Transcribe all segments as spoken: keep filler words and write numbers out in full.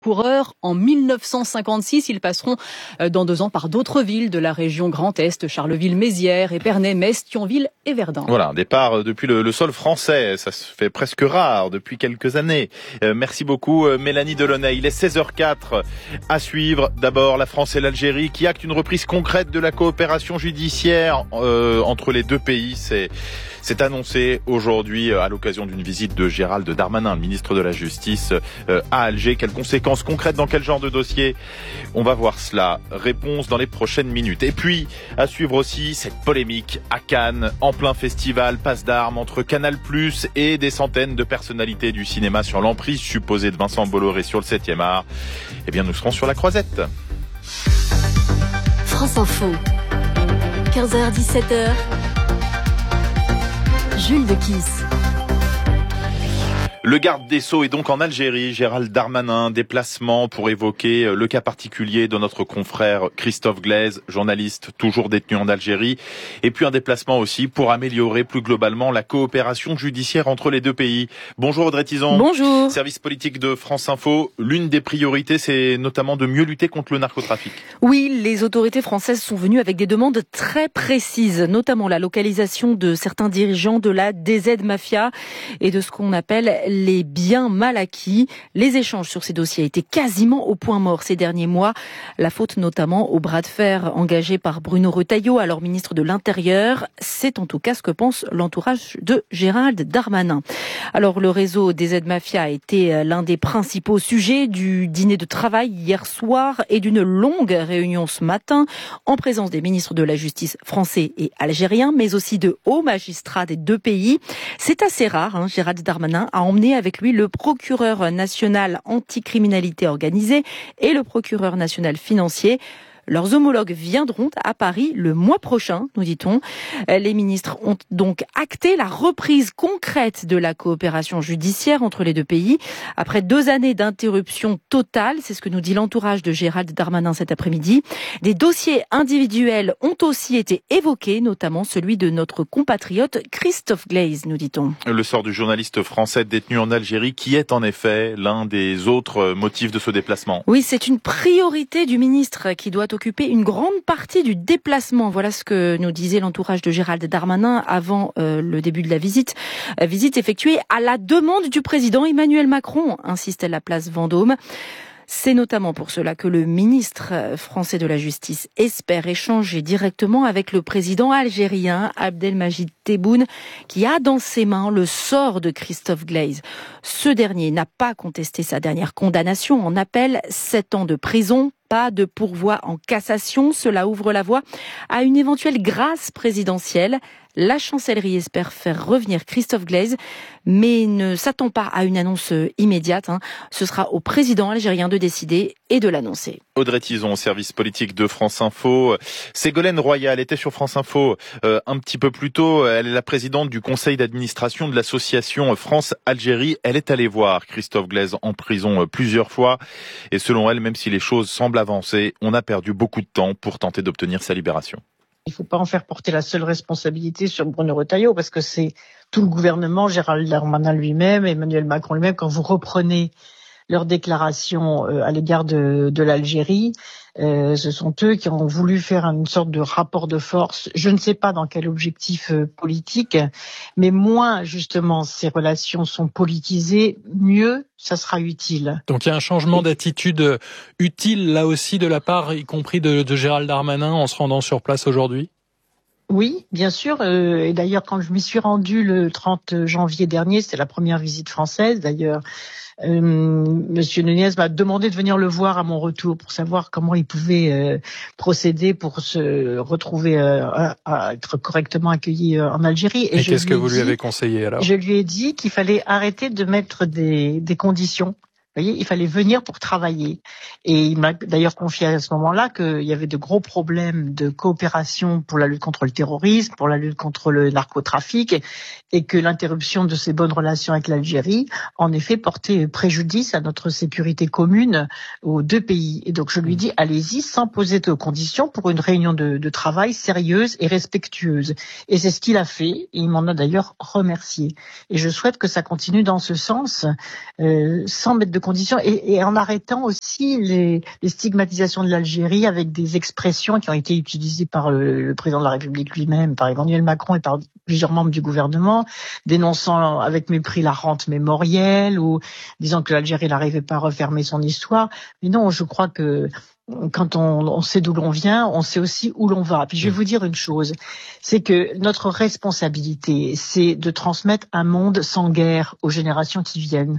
coureurs en mille neuf cent cinquante-six. Ils passeront dans deux ans par d'autres villes de la région Grand Est, Charleville-Mézières, Épernay, Metz, Thionville et Verdun. Voilà, un départ depuis le, le sol français. Ça se fait presque rare depuis quelques années. Euh, merci beaucoup Mélanie Delaunay. Il est seize heures quatre à suivre. D'abord la France et l'Algérie qui actent une reprise concrète de la coopération judiciaire euh, entre les deux pays. C'est, c'est annoncé aujourd'hui à l'occasion d'une visite de Gérald Darmanin, le ministre de la Justice, euh, à Alger. Quelles conséquences concrètes dans quel genre de dossier? On va voir cela. Réponse dans les prochaines minutes. Et puis, à suivre aussi cette polémique à Cannes, en plein festival, passe d'armes entre Canal plus et des centaines de personnalités du cinéma sur l'emprise supposée de Vincent Bolloré sur le septième art. Eh bien, nous serons sur la croisette. France Info, quinze heures dix-sept heures, Jules de Kiss. Le garde des Sceaux est donc en Algérie. Gérald Darmanin, déplacement pour évoquer le cas particulier de notre confrère Christophe Glaise, journaliste toujours détenu en Algérie. Et puis un déplacement aussi pour améliorer plus globalement la coopération judiciaire entre les deux pays. Bonjour Audrey Tizon. Bonjour. Service politique de France Info. L'une des priorités, c'est notamment de mieux lutter contre le narcotrafic. Oui, les autorités françaises sont venues avec des demandes très précises, notamment la localisation de certains dirigeants de la D Z Mafia et de ce qu'on appelle les biens mal acquis. Les échanges sur ces dossiers étaient quasiment au point mort ces derniers mois. La faute notamment au bras de fer engagé par Bruno Retailleau, alors ministre de l'Intérieur. C'est en tout cas ce que pense l'entourage de Gérald Darmanin. Alors le réseau D Z Mafia a été l'un des principaux sujets du dîner de travail hier soir et d'une longue réunion ce matin en présence des ministres de la Justice français et algériens, mais aussi de hauts magistrats des deux pays. C'est assez rare, hein. Gérald Darmanin a emmené avec lui le procureur national anticriminalité organisée et le procureur national financier. Leurs homologues viendront à Paris le mois prochain, nous dit-on. Les ministres ont donc acté la reprise concrète de la coopération judiciaire entre les deux pays. Après deux années d'interruption totale, c'est ce que nous dit l'entourage de Gérald Darmanin cet après-midi. Des dossiers individuels ont aussi été évoqués, notamment celui de notre compatriote Christophe Glaise, nous dit-on. Le sort du journaliste français détenu en Algérie, qui est en effet l'un des autres motifs de ce déplacement. Oui, c'est une priorité du ministre qui doit occuper une grande partie du déplacement. Voilà ce que nous disait l'entourage de Gérald Darmanin avant euh, le début de la visite. Euh, visite effectuée à la demande du président Emmanuel Macron, insiste la place Vendôme. C'est notamment pour cela que le ministre français de la Justice espère échanger directement avec le président algérien Abdelmajid Tebboune, qui a dans ses mains le sort de Christophe Glaise. Ce dernier n'a pas contesté sa dernière condamnation en appel, sept ans de prison. Pas de pourvoi en cassation, cela ouvre la voie à une éventuelle grâce présidentielle. La chancellerie espère faire revenir Christophe Glaise, mais ne s'attend pas à une annonce immédiate. Hein. Ce sera au président algérien de décider et de l'annoncer. Audrey Tizon, service politique de France Info. Ségolène Royal était sur France Info euh, un petit peu plus tôt. Elle est la présidente du conseil d'administration de l'association France-Algérie. Elle est allée voir Christophe Glaise en prison plusieurs fois. Et selon elle, même si les choses semblent avancer, on a perdu beaucoup de temps pour tenter d'obtenir sa libération. Il ne faut pas en faire porter la seule responsabilité sur Bruno Retailleau, parce que c'est tout le gouvernement, Gérald Darmanin lui-même, Emmanuel Macron lui-même, quand vous reprenez leurs déclarations à l'égard de, de l'Algérie, euh, ce sont eux qui ont voulu faire une sorte de rapport de force. Je ne sais pas dans quel objectif euh, politique, mais moins justement ces relations sont politisées, mieux ça sera utile. Donc il y a un changement d'attitude utile là aussi de la part, y compris de, de Gérald Darmanin, en se rendant sur place aujourd'hui ? Oui, bien sûr. Euh, et d'ailleurs, quand je m'y suis rendue le trente janvier dernier, c'était la première visite française d'ailleurs, euh, Monsieur Nunez m'a demandé de venir le voir à mon retour pour savoir comment il pouvait euh, procéder pour se retrouver euh, à, à être correctement accueilli euh, en Algérie. Et, et qu'est-ce que vous lui avez conseillé alors ? Je lui ai dit qu'il fallait arrêter de mettre des, des conditions. Vous voyez, il fallait venir pour travailler. Et il m'a d'ailleurs confié à ce moment-là qu'il y avait de gros problèmes de coopération pour la lutte contre le terrorisme, pour la lutte contre le narcotrafic, et que l'interruption de ces bonnes relations avec l'Algérie, en effet, portait préjudice à notre sécurité commune aux deux pays. Et donc je lui dis, allez-y, sans poser de conditions, pour une réunion de, de travail sérieuse et respectueuse. Et c'est ce qu'il a fait, et il m'en a d'ailleurs remercié. Et je souhaite que ça continue dans ce sens, euh, sans mettre de conditions et, et en arrêtant aussi les, les stigmatisations de l'Algérie avec des expressions qui ont été utilisées par le, le président de la République lui-même, par Emmanuel Macron et par plusieurs membres du gouvernement, dénonçant avec mépris la rente mémorielle ou disant que l'Algérie n'arrivait pas à refermer son histoire. Mais non, je crois que quand on, on sait d'où l'on vient, on sait aussi où l'on va. Puis je vais vous dire une chose, c'est que notre responsabilité, c'est de transmettre un monde sans guerre aux générations qui viennent.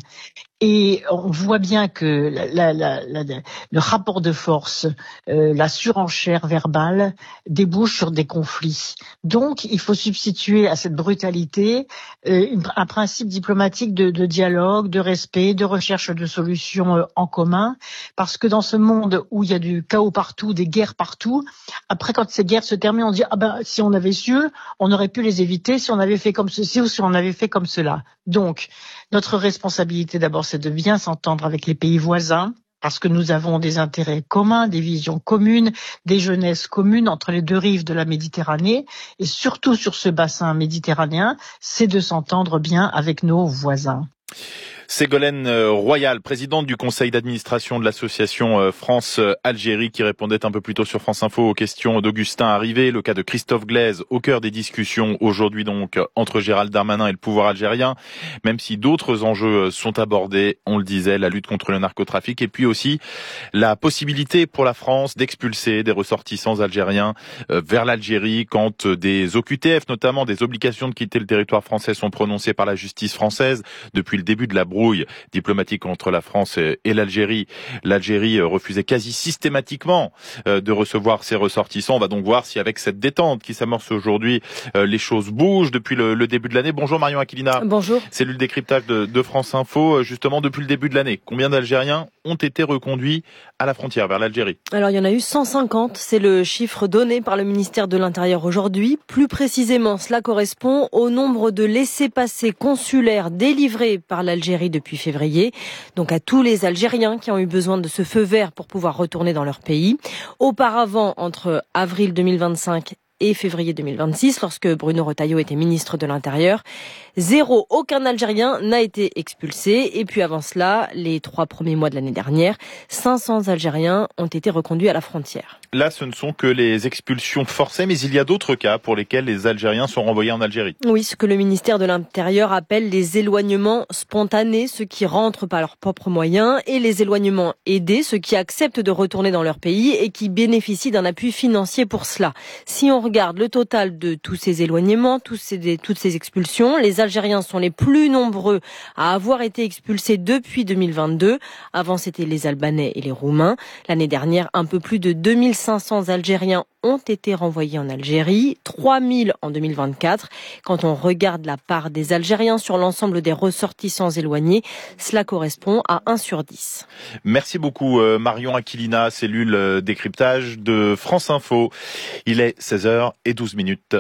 Et on voit bien que la, la, la, la, le rapport de force, euh, la surenchère verbale débouche sur des conflits. Donc, il faut substituer à cette brutalité euh, un principe diplomatique de, de dialogue, de respect, de recherche de solutions euh, en commun. Parce que dans ce monde où il y a du chaos partout, des guerres partout, après quand ces guerres se terminent, on dit ah ben si on avait su, on aurait pu les éviter si on avait fait comme ceci ou si on avait fait comme cela. Donc, notre responsabilité d'abord, c'est de bien s'entendre avec les pays voisins, parce que nous avons des intérêts communs, des visions communes, des jeunesses communes entre les deux rives de la Méditerranée, et surtout sur ce bassin méditerranéen, c'est de s'entendre bien avec nos voisins. Ségolène Royal, présidente du conseil d'administration de l'association France-Algérie, qui répondait un peu plus tôt sur France Info aux questions d'Augustin Arrivé. Le cas de Christophe Glaise au cœur des discussions aujourd'hui donc entre Gérald Darmanin et le pouvoir algérien, même si d'autres enjeux sont abordés, on le disait, la lutte contre le narcotrafic et puis aussi la possibilité pour la France d'expulser des ressortissants algériens vers l'Algérie quand des O Q T F, notamment des obligations de quitter le territoire français, sont prononcées par la justice française depuis le début de la brouille diplomatique entre la France et l'Algérie. L'Algérie refusait quasi systématiquement de recevoir ses ressortissants. On va donc voir si avec cette détente qui s'amorce aujourd'hui, les choses bougent depuis le, le début de l'année. Bonjour Marion Aquilina. Bonjour. Cellule décryptage de, de France Info. Justement, depuis le début de l'année, combien d'Algériens ont été reconduits à la frontière vers l'Algérie? Alors il y en a eu cent cinquante, c'est le chiffre donné par le ministère de l'Intérieur aujourd'hui. Plus précisément, cela correspond au nombre de laissez-passer consulaires délivrés par l'Algérie depuis février, donc à tous les Algériens qui ont eu besoin de ce feu vert pour pouvoir retourner dans leur pays. Auparavant, entre avril deux mille vingt-cinq et février deux mille vingt-six, lorsque Bruno Retailleau était ministre de l'Intérieur, zéro, aucun Algérien n'a été expulsé. Et puis avant cela, les trois premiers mois de l'année dernière, cinq cents Algériens ont été reconduits à la frontière. Là, ce ne sont que les expulsions forcées, mais il y a d'autres cas pour lesquels les Algériens sont renvoyés en Algérie. Oui, ce que le ministère de l'Intérieur appelle les éloignements spontanés, ceux qui rentrent par leurs propres moyens, et les éloignements aidés, ceux qui acceptent de retourner dans leur pays et qui bénéficient d'un appui financier pour cela. Si on regarde le total de tous ces éloignements, tous ces, toutes ces expulsions, les Algériens sont les plus nombreux à avoir été expulsés depuis deux mille vingt-deux. Avant, c'était les Albanais et les Roumains. L'année dernière, un peu plus de deux mille cinq cents Algériens ont été renvoyés en Algérie, trois mille en deux mille vingt-quatre. Quand on regarde la part des Algériens sur l'ensemble des ressortissants éloignés, cela correspond à un sur dix. Merci beaucoup Marion Aquilina, cellule décryptage de France Info. Il est seize heures douze minutes.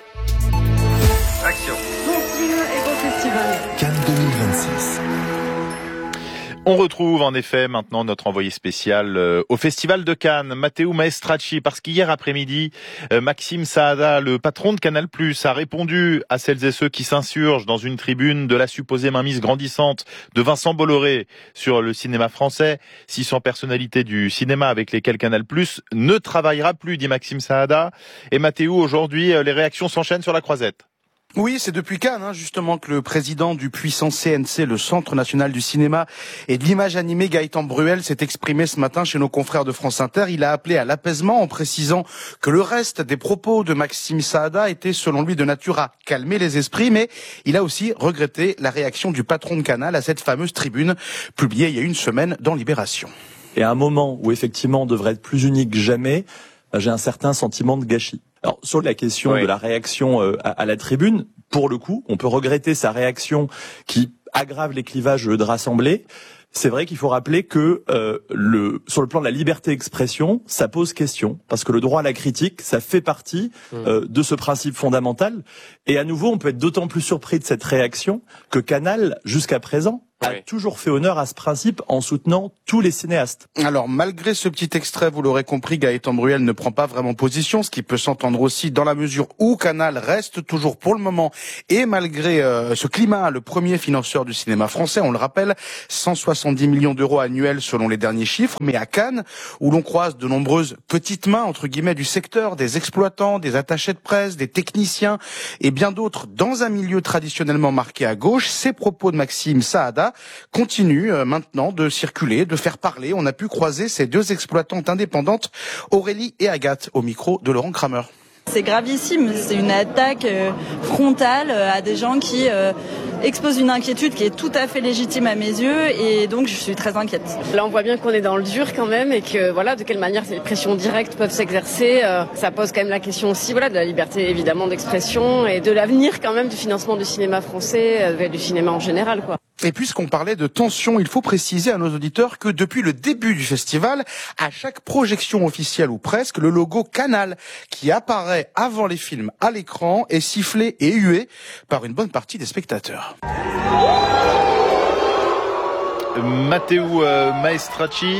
Action. Cannes deux mille vingt-six. On retrouve en effet maintenant notre envoyé spécial euh, au Festival de Cannes, Matteo Maestracci, parce qu'hier après-midi, euh, Maxime Saada, le patron de Canal plus, a répondu à celles et ceux qui s'insurgent dans une tribune de la supposée mainmise grandissante de Vincent Bolloré sur le cinéma français. six cents personnalités du cinéma avec lesquelles Canal plus ne travaillera plus, dit Maxime Saada. Et Matteo, aujourd'hui, euh, les réactions s'enchaînent sur la croisette. Oui, c'est depuis Cannes, hein, justement, que le président du puissant C N C, le Centre National du Cinéma et de l'Image Animée, Gaëtan Bruel, s'est exprimé ce matin chez nos confrères de France Inter. Il a appelé à l'apaisement en précisant que le reste des propos de Maxime Saada étaient, selon lui, de nature à calmer les esprits, mais il a aussi regretté la réaction du patron de Canal à cette fameuse tribune publiée il y a une semaine dans Libération. Et à un moment où, effectivement, on devrait être plus unis que jamais, j'ai un certain sentiment de gâchis. Alors, sur la question oui. de la réaction euh, à, à la tribune, pour le coup, on peut regretter sa réaction qui aggrave les clivages de l'Assemblée. C'est vrai qu'il faut rappeler que euh, le, sur le plan de la liberté d'expression, ça pose question, parce que le droit à la critique, ça fait partie euh, de ce principe fondamental. Et à nouveau, on peut être d'autant plus surpris de cette réaction que Canal, jusqu'à présent, a oui. toujours fait honneur à ce principe en soutenant tous les cinéastes. Alors, malgré ce petit extrait, vous l'aurez compris, Gaëtan Bruel ne prend pas vraiment position, ce qui peut s'entendre aussi dans la mesure où Canal reste toujours pour le moment, et malgré euh, ce climat, le premier financeur du cinéma français, on le rappelle, cent soixante-dix millions d'euros annuels selon les derniers chiffres, mais à Cannes, où l'on croise de nombreuses petites mains, entre guillemets, du secteur, des exploitants, des attachés de presse, des techniciens, et bien d'autres, dans un milieu traditionnellement marqué à gauche, ces propos de Maxime Saada continuent euh, maintenant de circuler, de faire parler. On a pu croiser ces deux exploitantes indépendantes, Aurélie et Agathe, au micro de Laurent Kramer. C'est gravissime, c'est une attaque euh, frontale euh, à des gens qui euh, exposent une inquiétude qui est tout à fait légitime à mes yeux et donc je suis très inquiète. Là on voit bien qu'on est dans le dur quand même et que voilà de quelle manière ces pressions directes peuvent s'exercer. Euh, ça pose quand même la question aussi voilà de la liberté évidemment d'expression et de l'avenir quand même du financement du cinéma français, euh, du cinéma en général quoi. Et puisqu'on parlait de tension, il faut préciser à nos auditeurs que depuis le début du festival, à chaque projection officielle ou presque, le logo Canal qui apparaît avant les films à l'écran est sifflé et hué par une bonne partie des spectateurs. Matteo euh, Maestracci.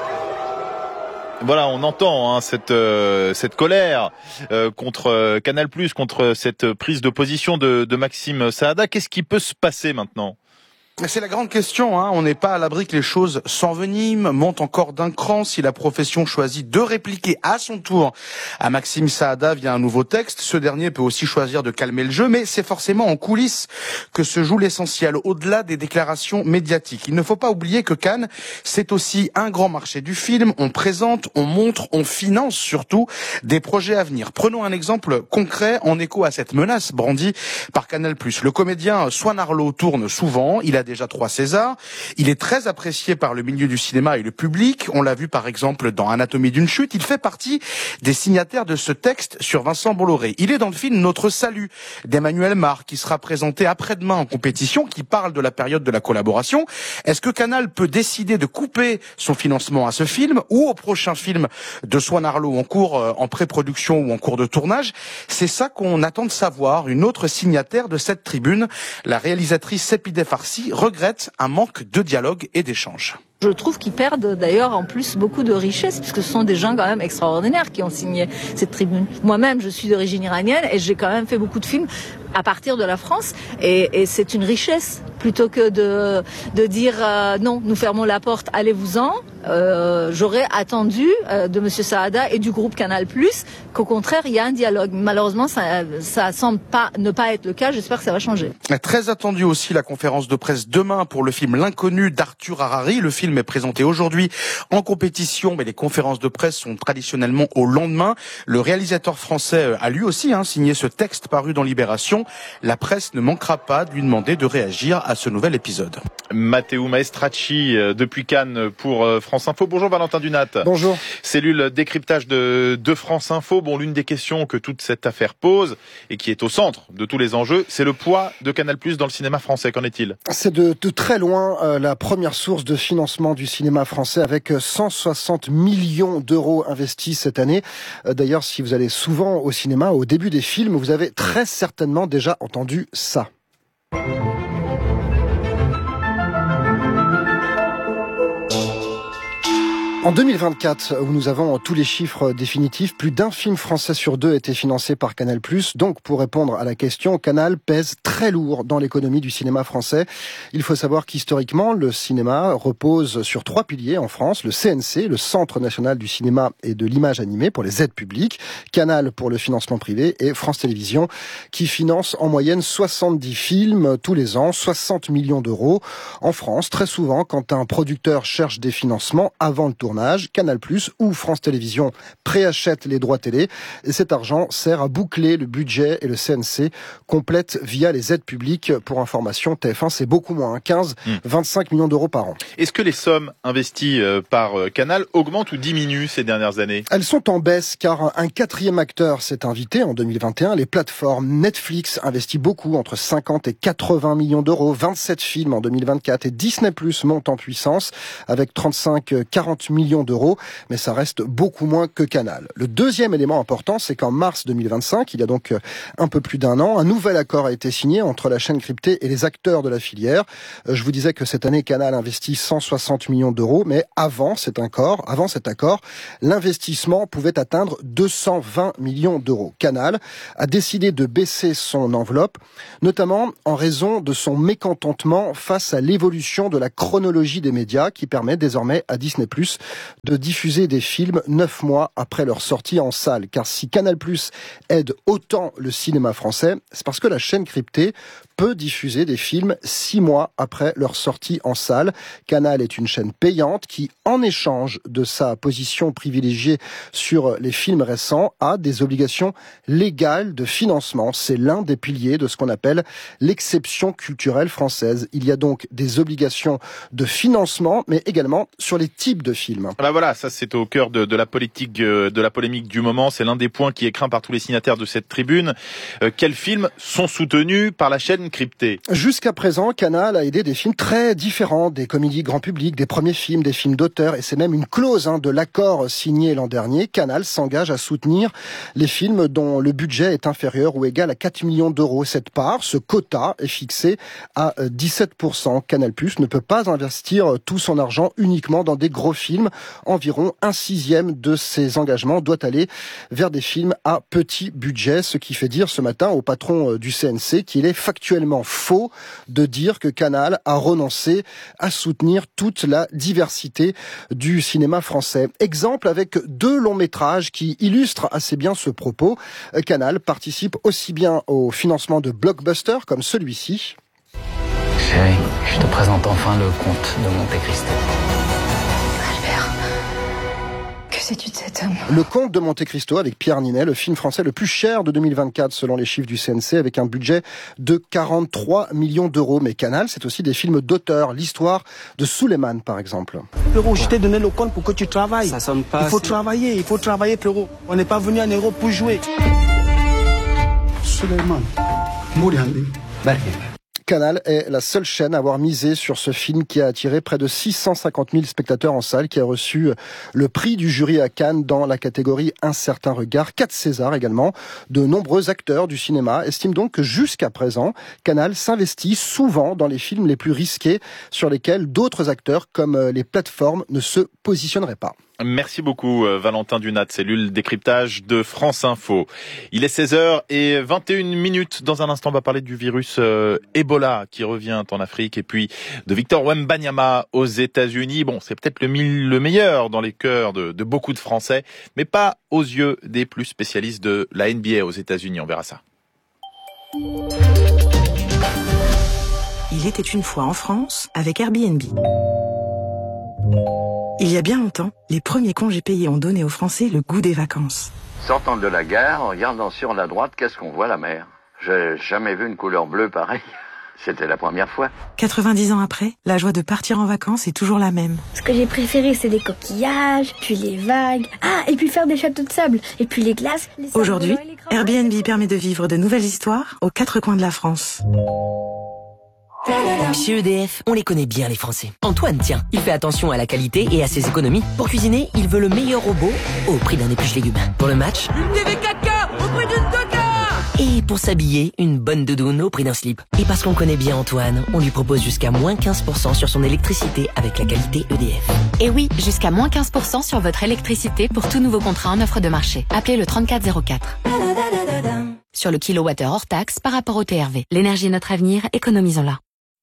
Voilà, on entend hein, cette euh, cette colère euh, contre euh, Canal+, contre cette prise de position de, de Maxime Saada. Qu'est-ce qui peut se passer maintenant ? C'est la grande question, hein. On n'est pas à l'abri que les choses s'enveniment, montent encore d'un cran si la profession choisit de répliquer à son tour à Maxime Saada via un nouveau texte. Ce dernier peut aussi choisir de calmer le jeu, mais c'est forcément en coulisses que se joue l'essentiel, au-delà des déclarations médiatiques. Il ne faut pas oublier que Cannes, c'est aussi un grand marché du film. On présente, on montre, on finance surtout des projets à venir. Prenons un exemple concret en écho à cette menace brandie par Canal+. Le comédien Swan Arlo tourne souvent, il a déjà trois Césars. Il est très apprécié par le milieu du cinéma et le public. On l'a vu par exemple dans Anatomie d'une chute. Il fait partie des signataires de ce texte sur Vincent Bolloré. Il est dans le film Notre Salut d'Emmanuel Mar qui sera présenté après-demain en compétition, qui parle de la période de la collaboration. Est-ce que Canal peut décider de couper son financement à ce film ou au prochain film de Swan Arlo en cours, euh, en pré-production ou en cours de tournage? C'est ça qu'on attend de savoir. Une autre signataire de cette tribune, la réalisatrice Sepideh Farsi, regrette un manque de dialogue et d'échange. Je trouve qu'ils perdent d'ailleurs en plus beaucoup de richesse puisque ce sont des gens quand même extraordinaires qui ont signé cette tribune. Moi-même, je suis d'origine iranienne et j'ai quand même fait beaucoup de films à partir de la France et, et c'est une richesse plutôt que de, de dire euh, non, nous fermons la porte, allez-vous-en. Euh, j'aurais attendu euh, de Monsieur Saada et du groupe Canal+, qu'au contraire, il y a un dialogue. Malheureusement, ça, ça semble pas, ne pas être le cas. J'espère que ça va changer. Très attendu aussi la conférence de presse demain pour le film L'Inconnu d'Arthur Harari. Le film est présenté aujourd'hui en compétition, mais les conférences de presse sont traditionnellement au lendemain. Le réalisateur français a lui aussi hein, signé ce texte paru dans Libération. La presse ne manquera pas de lui demander de réagir à ce nouvel épisode. Matteo Maestracci depuis Cannes pour France Info. Bonjour Valentin Dunat. Bonjour. Cellule décryptage de, de France Info. Bon, l'une des questions que toute cette affaire pose et qui est au centre de tous les enjeux, c'est le poids de Canal+ dans le cinéma français. Qu'en est-il ? C'est de, de très loin euh, la première source de financement du cinéma français avec cent soixante millions d'euros investis cette année. Euh, d'ailleurs, si vous allez souvent au cinéma, au début des films, vous avez très certainement déjà entendu ça. En deux mille vingt-quatre, où nous avons tous les chiffres définitifs, plus d'un film français sur deux était financé par Canal+. Donc, pour répondre à la question, Canal pèse très lourd dans l'économie du cinéma français. Il faut savoir qu'historiquement, le cinéma repose sur trois piliers en France. Le C N C, le Centre national du cinéma et de l'image animée pour les aides publiques. Canal pour le financement privé et France Télévisions qui finance en moyenne soixante-dix films tous les ans, soixante millions d'euros. En France, très souvent, quand un producteur cherche des financements avant le tournage, Canal+ ou France Télévisions préachètent les droits télé et cet argent sert à boucler le budget et le C N C complète via les aides publiques. Pour information, T F un c'est beaucoup moins, quinze à vingt-cinq millions d'euros par an. Est-ce que les sommes investies par Canal augmentent ou diminuent ces dernières années ? Elles sont en baisse car un quatrième acteur s'est invité en deux mille vingt et un. Les plateformes Netflix investit beaucoup, entre cinquante et quatre-vingts millions d'euros, vingt-sept films en deux mille vingt-quatre et Disney+ monte en puissance avec trente-cinq à quarante millions millions d'euros, mais ça reste beaucoup moins que Canal. Le deuxième élément important, c'est qu'en mars deux mille vingt-cinq, il y a donc un peu plus d'un an, un nouvel accord a été signé entre la chaîne cryptée et les acteurs de la filière. Je vous disais que cette année, Canal investit cent soixante millions d'euros, mais avant cet accord, avant cet accord, l'investissement pouvait atteindre deux cent vingt millions d'euros. Canal a décidé de baisser son enveloppe, notamment en raison de son mécontentement face à l'évolution de la chronologie des médias qui permet désormais à Disney plus, de diffuser des films neuf mois après leur sortie en salle. Car si Canal plus aide autant le cinéma français, c'est parce que la chaîne cryptée peut diffuser des films six mois après leur sortie en salle. Canal est une chaîne payante qui, en échange de sa position privilégiée sur les films récents, a des obligations légales de financement. C'est l'un des piliers de ce qu'on appelle l'exception culturelle française. Il y a donc des obligations de financement, mais également sur les types de films. Ah bah voilà, ça c'est au cœur de, de la politique, de la polémique du moment. C'est l'un des points qui est craint par tous les signataires de cette tribune. Euh, quels films sont soutenus par la chaîne cryptée? Jusqu'à présent, Canal a aidé des films très différents, des comédies grand public, des premiers films, des films d'auteur, et c'est même une clause hein, de l'accord signé l'an dernier. Canal s'engage à soutenir les films dont le budget est inférieur ou égal à quatre millions d'euros. Cette part, ce quota, est fixé à dix-sept pour cent. Canal plus ne peut pas investir tout son argent uniquement dans des gros films. Environ un sixième de ses engagements doit aller vers des films à petit budget, ce qui fait dire ce matin au patron du C N C qu'il est factuellement faux de dire que Canal a renoncé à soutenir toute la diversité du cinéma français. Exemple avec deux longs métrages qui illustrent assez bien ce propos. Canal participe aussi bien au financement de blockbusters comme celui-ci. Chérie, je te présente enfin le comte de Monte Cristo. Albert, que sais-tu de cet homme? Le Comte de Monte Cristo avec Pierre Ninet, le film français le plus cher de deux mille vingt-quatre selon les chiffres du C N C, avec un budget de quarante-trois millions d'euros. Mais Canal, c'est aussi des films d'auteur. L'histoire de Suleiman, par exemple. Frérot, je t'ai donné le compte pour que tu travailles. Ça sonne pas. Il faut c'est... travailler, il faut travailler, frérot. On n'est pas venu en Europe pour jouer. Suleiman, Mouriandi, Berger. Canal est la seule chaîne à avoir misé sur ce film qui a attiré près de six cent cinquante mille spectateurs en salle, qui a reçu le prix du jury à Cannes dans la catégorie Un certain regard, quatre Césars également. De nombreux acteurs du cinéma estiment donc que jusqu'à présent, Canal s'investit souvent dans les films les plus risqués sur lesquels d'autres acteurs comme les plateformes ne se positionneraient pas. Merci beaucoup Valentin Dunat, cellule décryptage de France Info. Il est seize heures vingt et une minutes. Dans un instant, on va parler du virus euh, Ebola qui revient en Afrique et puis de Victor Wembanyama aux États-Unis. Bon, c'est peut-être le, le meilleur dans les cœurs de, de beaucoup de Français, mais pas aux yeux des plus spécialistes de la N B A aux États-Unis. On verra ça. Il était une fois en France avec Airbnb. Il y a bien longtemps, les premiers congés payés ont donné aux Français le goût des vacances. Sortant de la gare, en regardant sur la droite, qu'est-ce qu'on voit? La mer. J'ai jamais vu une couleur bleue pareille. C'était la première fois. quatre-vingt-dix ans après, la joie de partir en vacances est toujours la même. Ce que j'ai préféré, c'est les coquillages, puis les vagues. Ah, et puis faire des châteaux de sable, et puis les glaces. Les Aujourd'hui, Airbnb permet de vivre de nouvelles histoires aux quatre coins de la France. Chez E D F, on les connaît bien les Français. Antoine, tiens, il fait attention à la qualité et à ses économies. Pour cuisiner, il veut le meilleur robot au prix d'un épluche légumes. Pour le match, une T V quatre K au prix d'une Coca. Et pour s'habiller, une bonne doudoune au prix d'un slip. Et parce qu'on connaît bien Antoine, on lui propose jusqu'à moins quinze pour cent sur son électricité avec la qualité E D F. Et oui, jusqu'à moins quinze pour cent sur votre électricité pour tout nouveau contrat en offre de marché. Appelez le trente-quatre zéro quatre. Sur le kilowattheure hors taxe par rapport au T R V. L'énergie est notre avenir, économisons-la.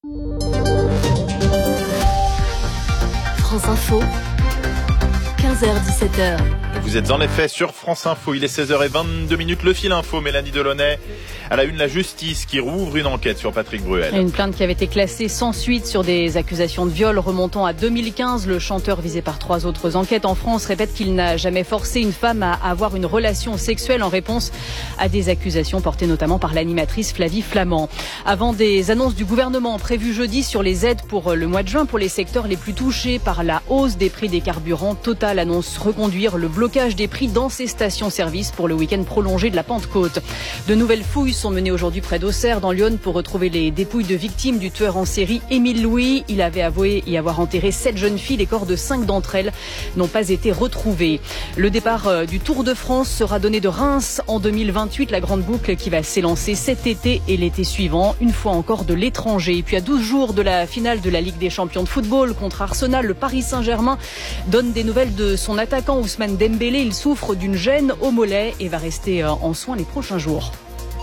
France Info, quinze heures dix-sept heures. Vous êtes en effet sur France Info, il est seize heures vingt-deux minutes, le fil info, Mélanie Delaunay. À la une, la justice qui rouvre une enquête sur Patrick Bruel. Une plainte qui avait été classée sans suite sur des accusations de viol remontant à deux mille quinze. Le chanteur visé par trois autres enquêtes en France répète qu'il n'a jamais forcé une femme à avoir une relation sexuelle en réponse à des accusations portées notamment par l'animatrice Flavie Flament. Avant des annonces du gouvernement prévues jeudi sur les aides pour le mois de juin pour les secteurs les plus touchés par la hausse des prix des carburants, Total annonce reconduire le blocage des prix dans ses stations-service pour le week-end prolongé de la Pentecôte. De nouvelles fouilles sont menées aujourd'hui près d'Auxerre, dans l'Yonne, pour retrouver les dépouilles de victimes du tueur en série Émile Louis. Il avait avoué y avoir enterré sept jeunes filles. Les corps de cinq d'entre elles n'ont pas été retrouvés. Le départ du Tour de France sera donné de Reims en deux mille vingt-huit. La grande boucle qui va s'élancer cet été et l'été suivant, une fois encore de l'étranger. Et puis à douze jours de la finale de la Ligue des champions de football contre Arsenal, le Paris Saint-Germain donne des nouvelles de son attaquant Ousmane Dembélé. Il souffre d'une gêne au mollet et va rester en soins les prochains jours.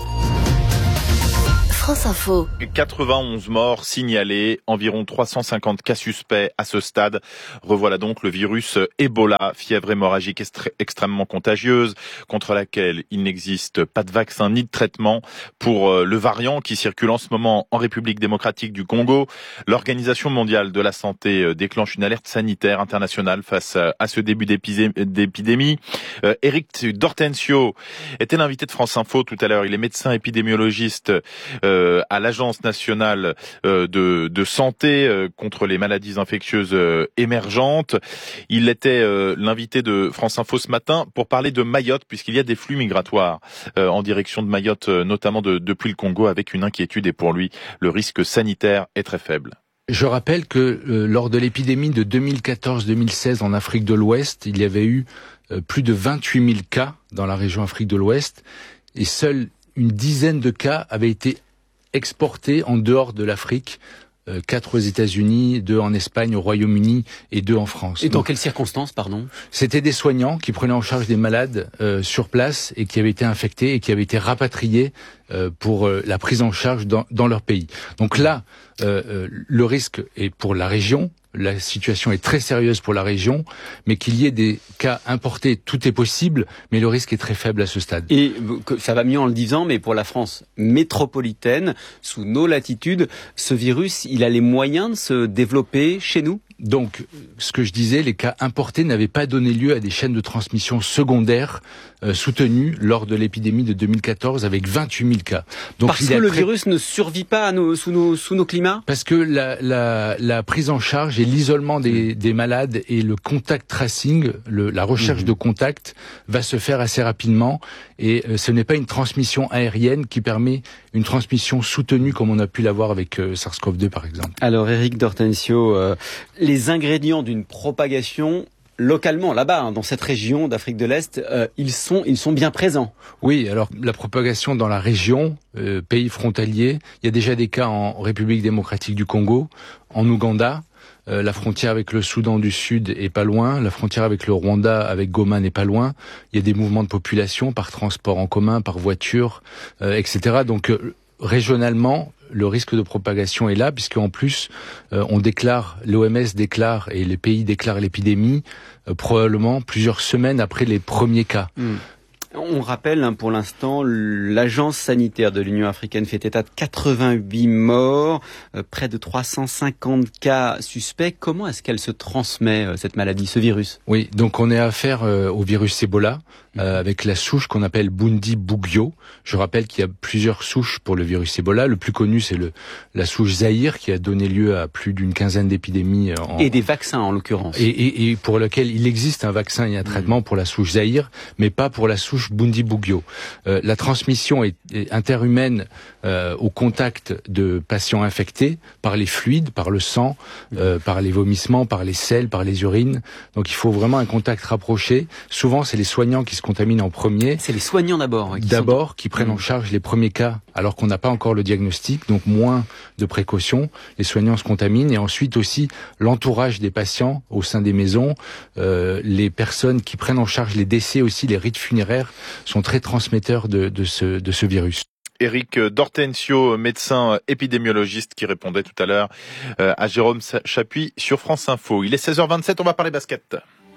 France Info. quatre-vingt-onze morts signalés, environ trois cent cinquante cas suspects à ce stade. Revoilà donc le virus Ebola, fièvre hémorragique extré- extrêmement contagieuse, contre laquelle il n'existe pas de vaccin ni de traitement. Pour le variant qui circule en ce moment en République démocratique du Congo, l'Organisation mondiale de la santé déclenche une alerte sanitaire internationale face à ce début d'épidémie. Euh, Éric Dortensio était l'invité de France Info tout à l'heure. Il est médecin épidémiologiste euh, à l'Agence nationale de, de santé contre les maladies infectieuses émergentes. Il était l'invité de France Info ce matin pour parler de Mayotte, puisqu'il y a des flux migratoires en direction de Mayotte, notamment de, depuis le Congo, avec une inquiétude, et pour lui, le risque sanitaire est très faible. Je rappelle que euh, lors de l'épidémie de deux mille quatorze deux mille seize en Afrique de l'Ouest, il y avait eu euh, plus de vingt-huit mille cas dans la région Afrique de l'Ouest, et seule une dizaine de cas avaient été exportés en dehors de l'Afrique, euh, quatre aux États-Unis, deux en Espagne, au Royaume-Uni et deux en France. Et dans Donc, quelles circonstances, pardon ? C'était des soignants qui prenaient en charge des malades euh, sur place et qui avaient été infectés et qui avaient été rapatriés euh, pour euh, la prise en charge dans, dans leur pays. Donc là, euh, euh, le risque est pour la région. La situation est très sérieuse pour la région, mais qu'il y ait des cas importés, tout est possible, mais le risque est très faible à ce stade. Et ça va mieux en le disant, mais pour la France métropolitaine, sous nos latitudes, ce virus, il a les moyens de se développer chez nous ? Donc, ce que je disais, les cas importés n'avaient pas donné lieu à des chaînes de transmission secondaires euh, soutenues lors de l'épidémie de deux mille quatorze avec vingt-huit mille cas. Donc, Parce que le très... virus ne survit pas à nos, sous, nos, sous nos climats ? Parce que la, la, la prise en charge et l'isolement des, des malades et le contact tracing, le, la recherche mmh. de contact va se faire assez rapidement, et euh, ce n'est pas une transmission aérienne qui permet une transmission soutenue comme on a pu l'avoir avec euh, SARS-CoV deux par exemple. Alors Éric Dortensio, euh, les ingrédients d'une propagation localement, là-bas, hein, dans cette région d'Afrique de l'Est, euh, ils sont, ils sont bien présents. Oui, alors la propagation dans la région, euh, pays frontalier, il y a déjà des cas en République démocratique du Congo, en Ouganda. Euh, la frontière avec le Soudan du Sud est pas loin, la frontière avec le Rwanda, avec Goma, n'est pas loin. Il y a des mouvements de population par transport en commun, par voiture, euh, et cetera. Donc euh, régionalement, le risque de propagation est là, puisqu'en plus, euh, on déclare, l'O M S déclare et les pays déclarent l'épidémie euh, probablement plusieurs semaines après les premiers cas. Mmh. On rappelle hein, pour l'instant, l'agence sanitaire de l'Union africaine fait état de quatre-vingt-huit morts, euh, près de trois cent cinquante cas suspects. Comment est-ce qu'elle se transmet, euh, cette maladie, ce virus ? Oui, donc on est affaire euh, au virus Ebola, euh, avec la souche qu'on appelle Bundibugyo. Je rappelle qu'il y a plusieurs souches pour le virus Ebola. Le plus connu, c'est le la souche Zaïre, qui a donné lieu à plus d'une quinzaine d'épidémies. En... Et des vaccins, en l'occurrence. Et, et, et pour lequel il existe un vaccin et un traitement mmh. pour la souche Zaïre, mais pas pour la souche Bundibugyo. Euh, la transmission est, est interhumaine euh, au contact de patients infectés par les fluides, par le sang, euh, par les vomissements, par les selles, par les urines. Donc il faut vraiment un contact rapproché. Souvent, c'est les soignants qui se contaminent en premier. C'est les soignants d'abord. Qui d'abord, sont... qui prennent mmh. en charge les premiers cas, alors qu'on n'a pas encore le diagnostic, donc moins de précautions. Les soignants se contaminent, et ensuite aussi l'entourage des patients au sein des maisons, euh, les personnes qui prennent en charge les décès aussi, les rites funéraires sont très transmetteurs de, de, ce, de ce virus. Éric Dortensio, médecin épidémiologiste, qui répondait tout à l'heure euh, à Jérôme Chapuis sur France Info. Il est seize heures vingt-sept, on va parler basket.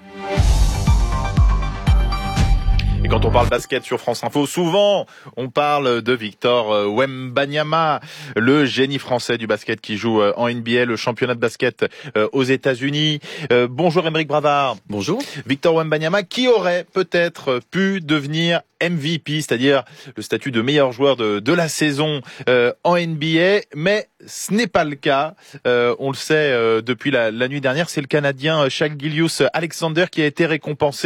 Et quand on parle basket sur France Info, souvent on parle de Victor Wembanyama, le génie français du basket qui joue en N B A, le championnat de basket aux États-Unis. Bonjour Aymeric Bravard. Bonjour. Victor Wembanyama, qui aurait peut-être pu devenir M V P, c'est-à-dire le statut de meilleur joueur de, de la saison euh, en N B A, mais ce n'est pas le cas. Euh, on le sait euh, depuis la, la nuit dernière, c'est le Canadien Shai Gilgeous-Alexander qui a été récompensé.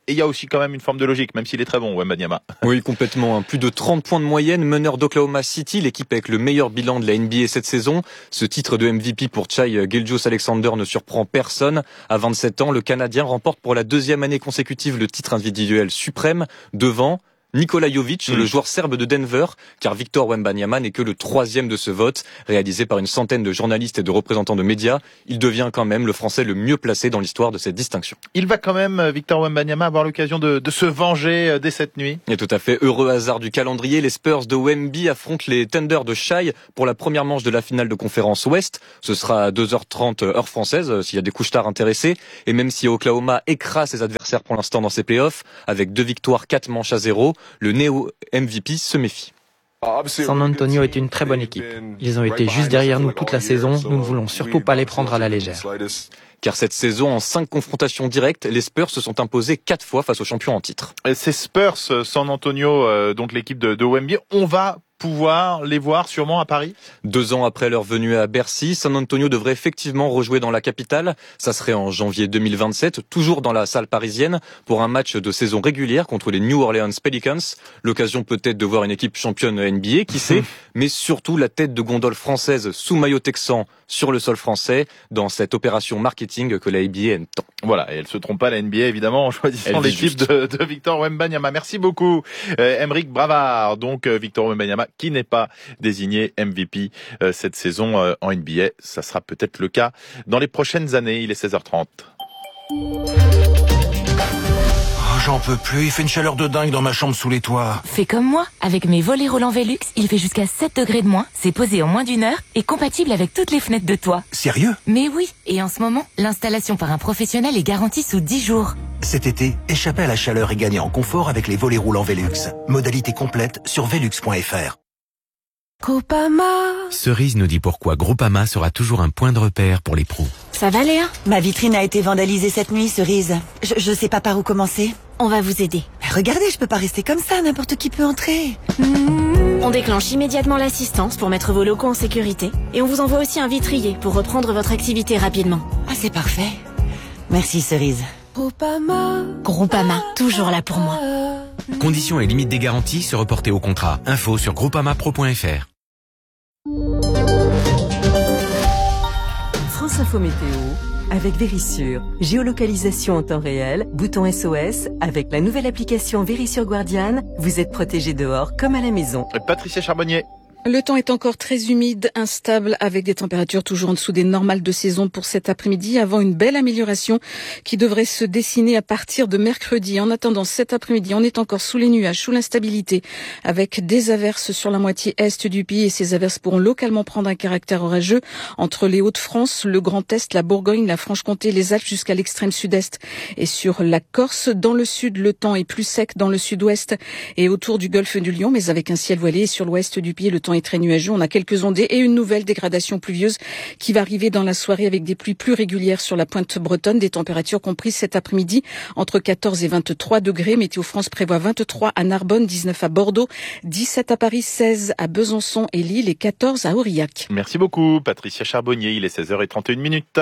Et il y a aussi quand même une forme de logique, même s'il est très bon, Wembanyama. Oui, complètement. Hein. Plus de trente points de moyenne, meneur d'Oklahoma City, l'équipe avec le meilleur bilan de la N B A cette saison. Ce titre de M V P pour Shai Gilgeous-Alexander ne surprend personne. À vingt-sept ans, le Canadien remporte pour la deuxième année consécutive le titre individuel suprême devant Nikola Jovic, mmh. le joueur serbe de Denver, car Victor Wembanyama n'est que le troisième de ce vote, réalisé par une centaine de journalistes et de représentants de médias. Il devient quand même le Français le mieux placé dans l'histoire de cette distinction. Il va quand même, Victor Wembanyama, avoir l'occasion de, de se venger dès cette nuit. Et tout à fait, heureux hasard du calendrier, les Spurs de Wemby affrontent les Thunder de Shai pour la première manche de la finale de conférence Ouest. Ce sera à deux heures trente heure française, s'il y a des couches tard intéressés. Et même si Oklahoma écrase ses adversaires pour l'instant dans ses playoffs, avec deux victoires, quatre manches à zéro, le néo-M V P se méfie. San Antonio est une très bonne équipe. Ils ont été juste derrière nous toute la saison. Nous ne voulons surtout pas les prendre à la légère. Car cette saison, en cinq confrontations directes, les Spurs se sont imposés quatre fois face aux champions en titre. Et ces Spurs, San Antonio, euh, donc l'équipe de, de Wemby, on va pouvoir les voir sûrement à Paris. Deux ans après leur venue à Bercy, San Antonio devrait effectivement rejouer dans la capitale. Ça serait en janvier deux mille vingt-sept, toujours dans la salle parisienne, pour un match de saison régulière contre les New Orleans Pelicans. L'occasion peut-être de voir une équipe championne N B A, qui sait, mais surtout la tête de gondole française sous maillot texan sur le sol français dans cette opération marketing que la N B A aime tant. Voilà, et elle se trompe pas la N B A évidemment en choisissant l'équipe de, de Victor Wembanyama. Merci beaucoup, euh, Aymeric Bravard. Donc euh, Victor Wembanyama qui n'est pas désigné M V P euh, cette saison euh, en N B A. Ça sera peut-être le cas dans les prochaines années. Il est seize heures trente. Oh, j'en peux plus, il fait une chaleur de dingue dans ma chambre sous les toits. Fais comme moi, avec mes volets roulants Velux, il fait jusqu'à sept degrés de moins, c'est posé en moins d'une heure et compatible avec toutes les fenêtres de toit. Sérieux? Mais oui, et en ce moment, l'installation par un professionnel est garantie sous dix jours. Cet été, échappez à la chaleur et gagnez en confort avec les volets roulants Velux. Modalité complète sur velux point f r. Groupama. Cerise nous dit pourquoi Groupama sera toujours un point de repère pour les pros. Ça va Léa? Ma vitrine a été vandalisée cette nuit, Cerise. Je, je sais pas par où commencer. On va vous aider. Mais regardez, je peux pas rester comme ça, n'importe qui peut entrer. Mmh. On déclare immédiatement l'assistance pour mettre vos locaux en sécurité et on vous envoie aussi un vitrier pour reprendre votre activité rapidement. Ah, c'est parfait. Merci Cerise. Groupama. Groupama, toujours là pour moi. Conditions et limites des garanties se reporter au contrat. Info sur groupamapro point f r. France Info Météo avec Vérissure. Géolocalisation en temps réel, bouton S O S. Avec la nouvelle application Vérissure Guardian, vous êtes protégé dehors comme à la maison. Patricia Charbonnier. Le temps est encore très humide, instable, avec des températures toujours en dessous des normales de saison pour cet après-midi, avant une belle amélioration qui devrait se dessiner à partir de mercredi. En attendant cet après-midi, on est encore sous les nuages, sous l'instabilité, avec des averses sur la moitié est du pays, et ces averses pourront localement prendre un caractère orageux entre les Hauts-de-France, le Grand Est, la Bourgogne, la Franche-Comté, les Alpes jusqu'à l'extrême sud-est et sur la Corse. Dans le sud, le temps est plus sec dans le sud-ouest et autour du golfe du Lion, mais avec un ciel voilé. Et sur l'ouest du pays, le temps est très nuageux. On a quelques ondées et une nouvelle dégradation pluvieuse qui va arriver dans la soirée avec des pluies plus régulières sur la pointe bretonne. Des températures comprises cet après-midi entre quatorze et vingt-trois degrés. Météo France prévoit vingt-trois à Narbonne, dix-neuf à Bordeaux, dix-sept à Paris, seize à Besançon et Lille et quatorze à Aurillac. Merci beaucoup, Patricia Charbonnier. Il est seize heures trente et une minutes.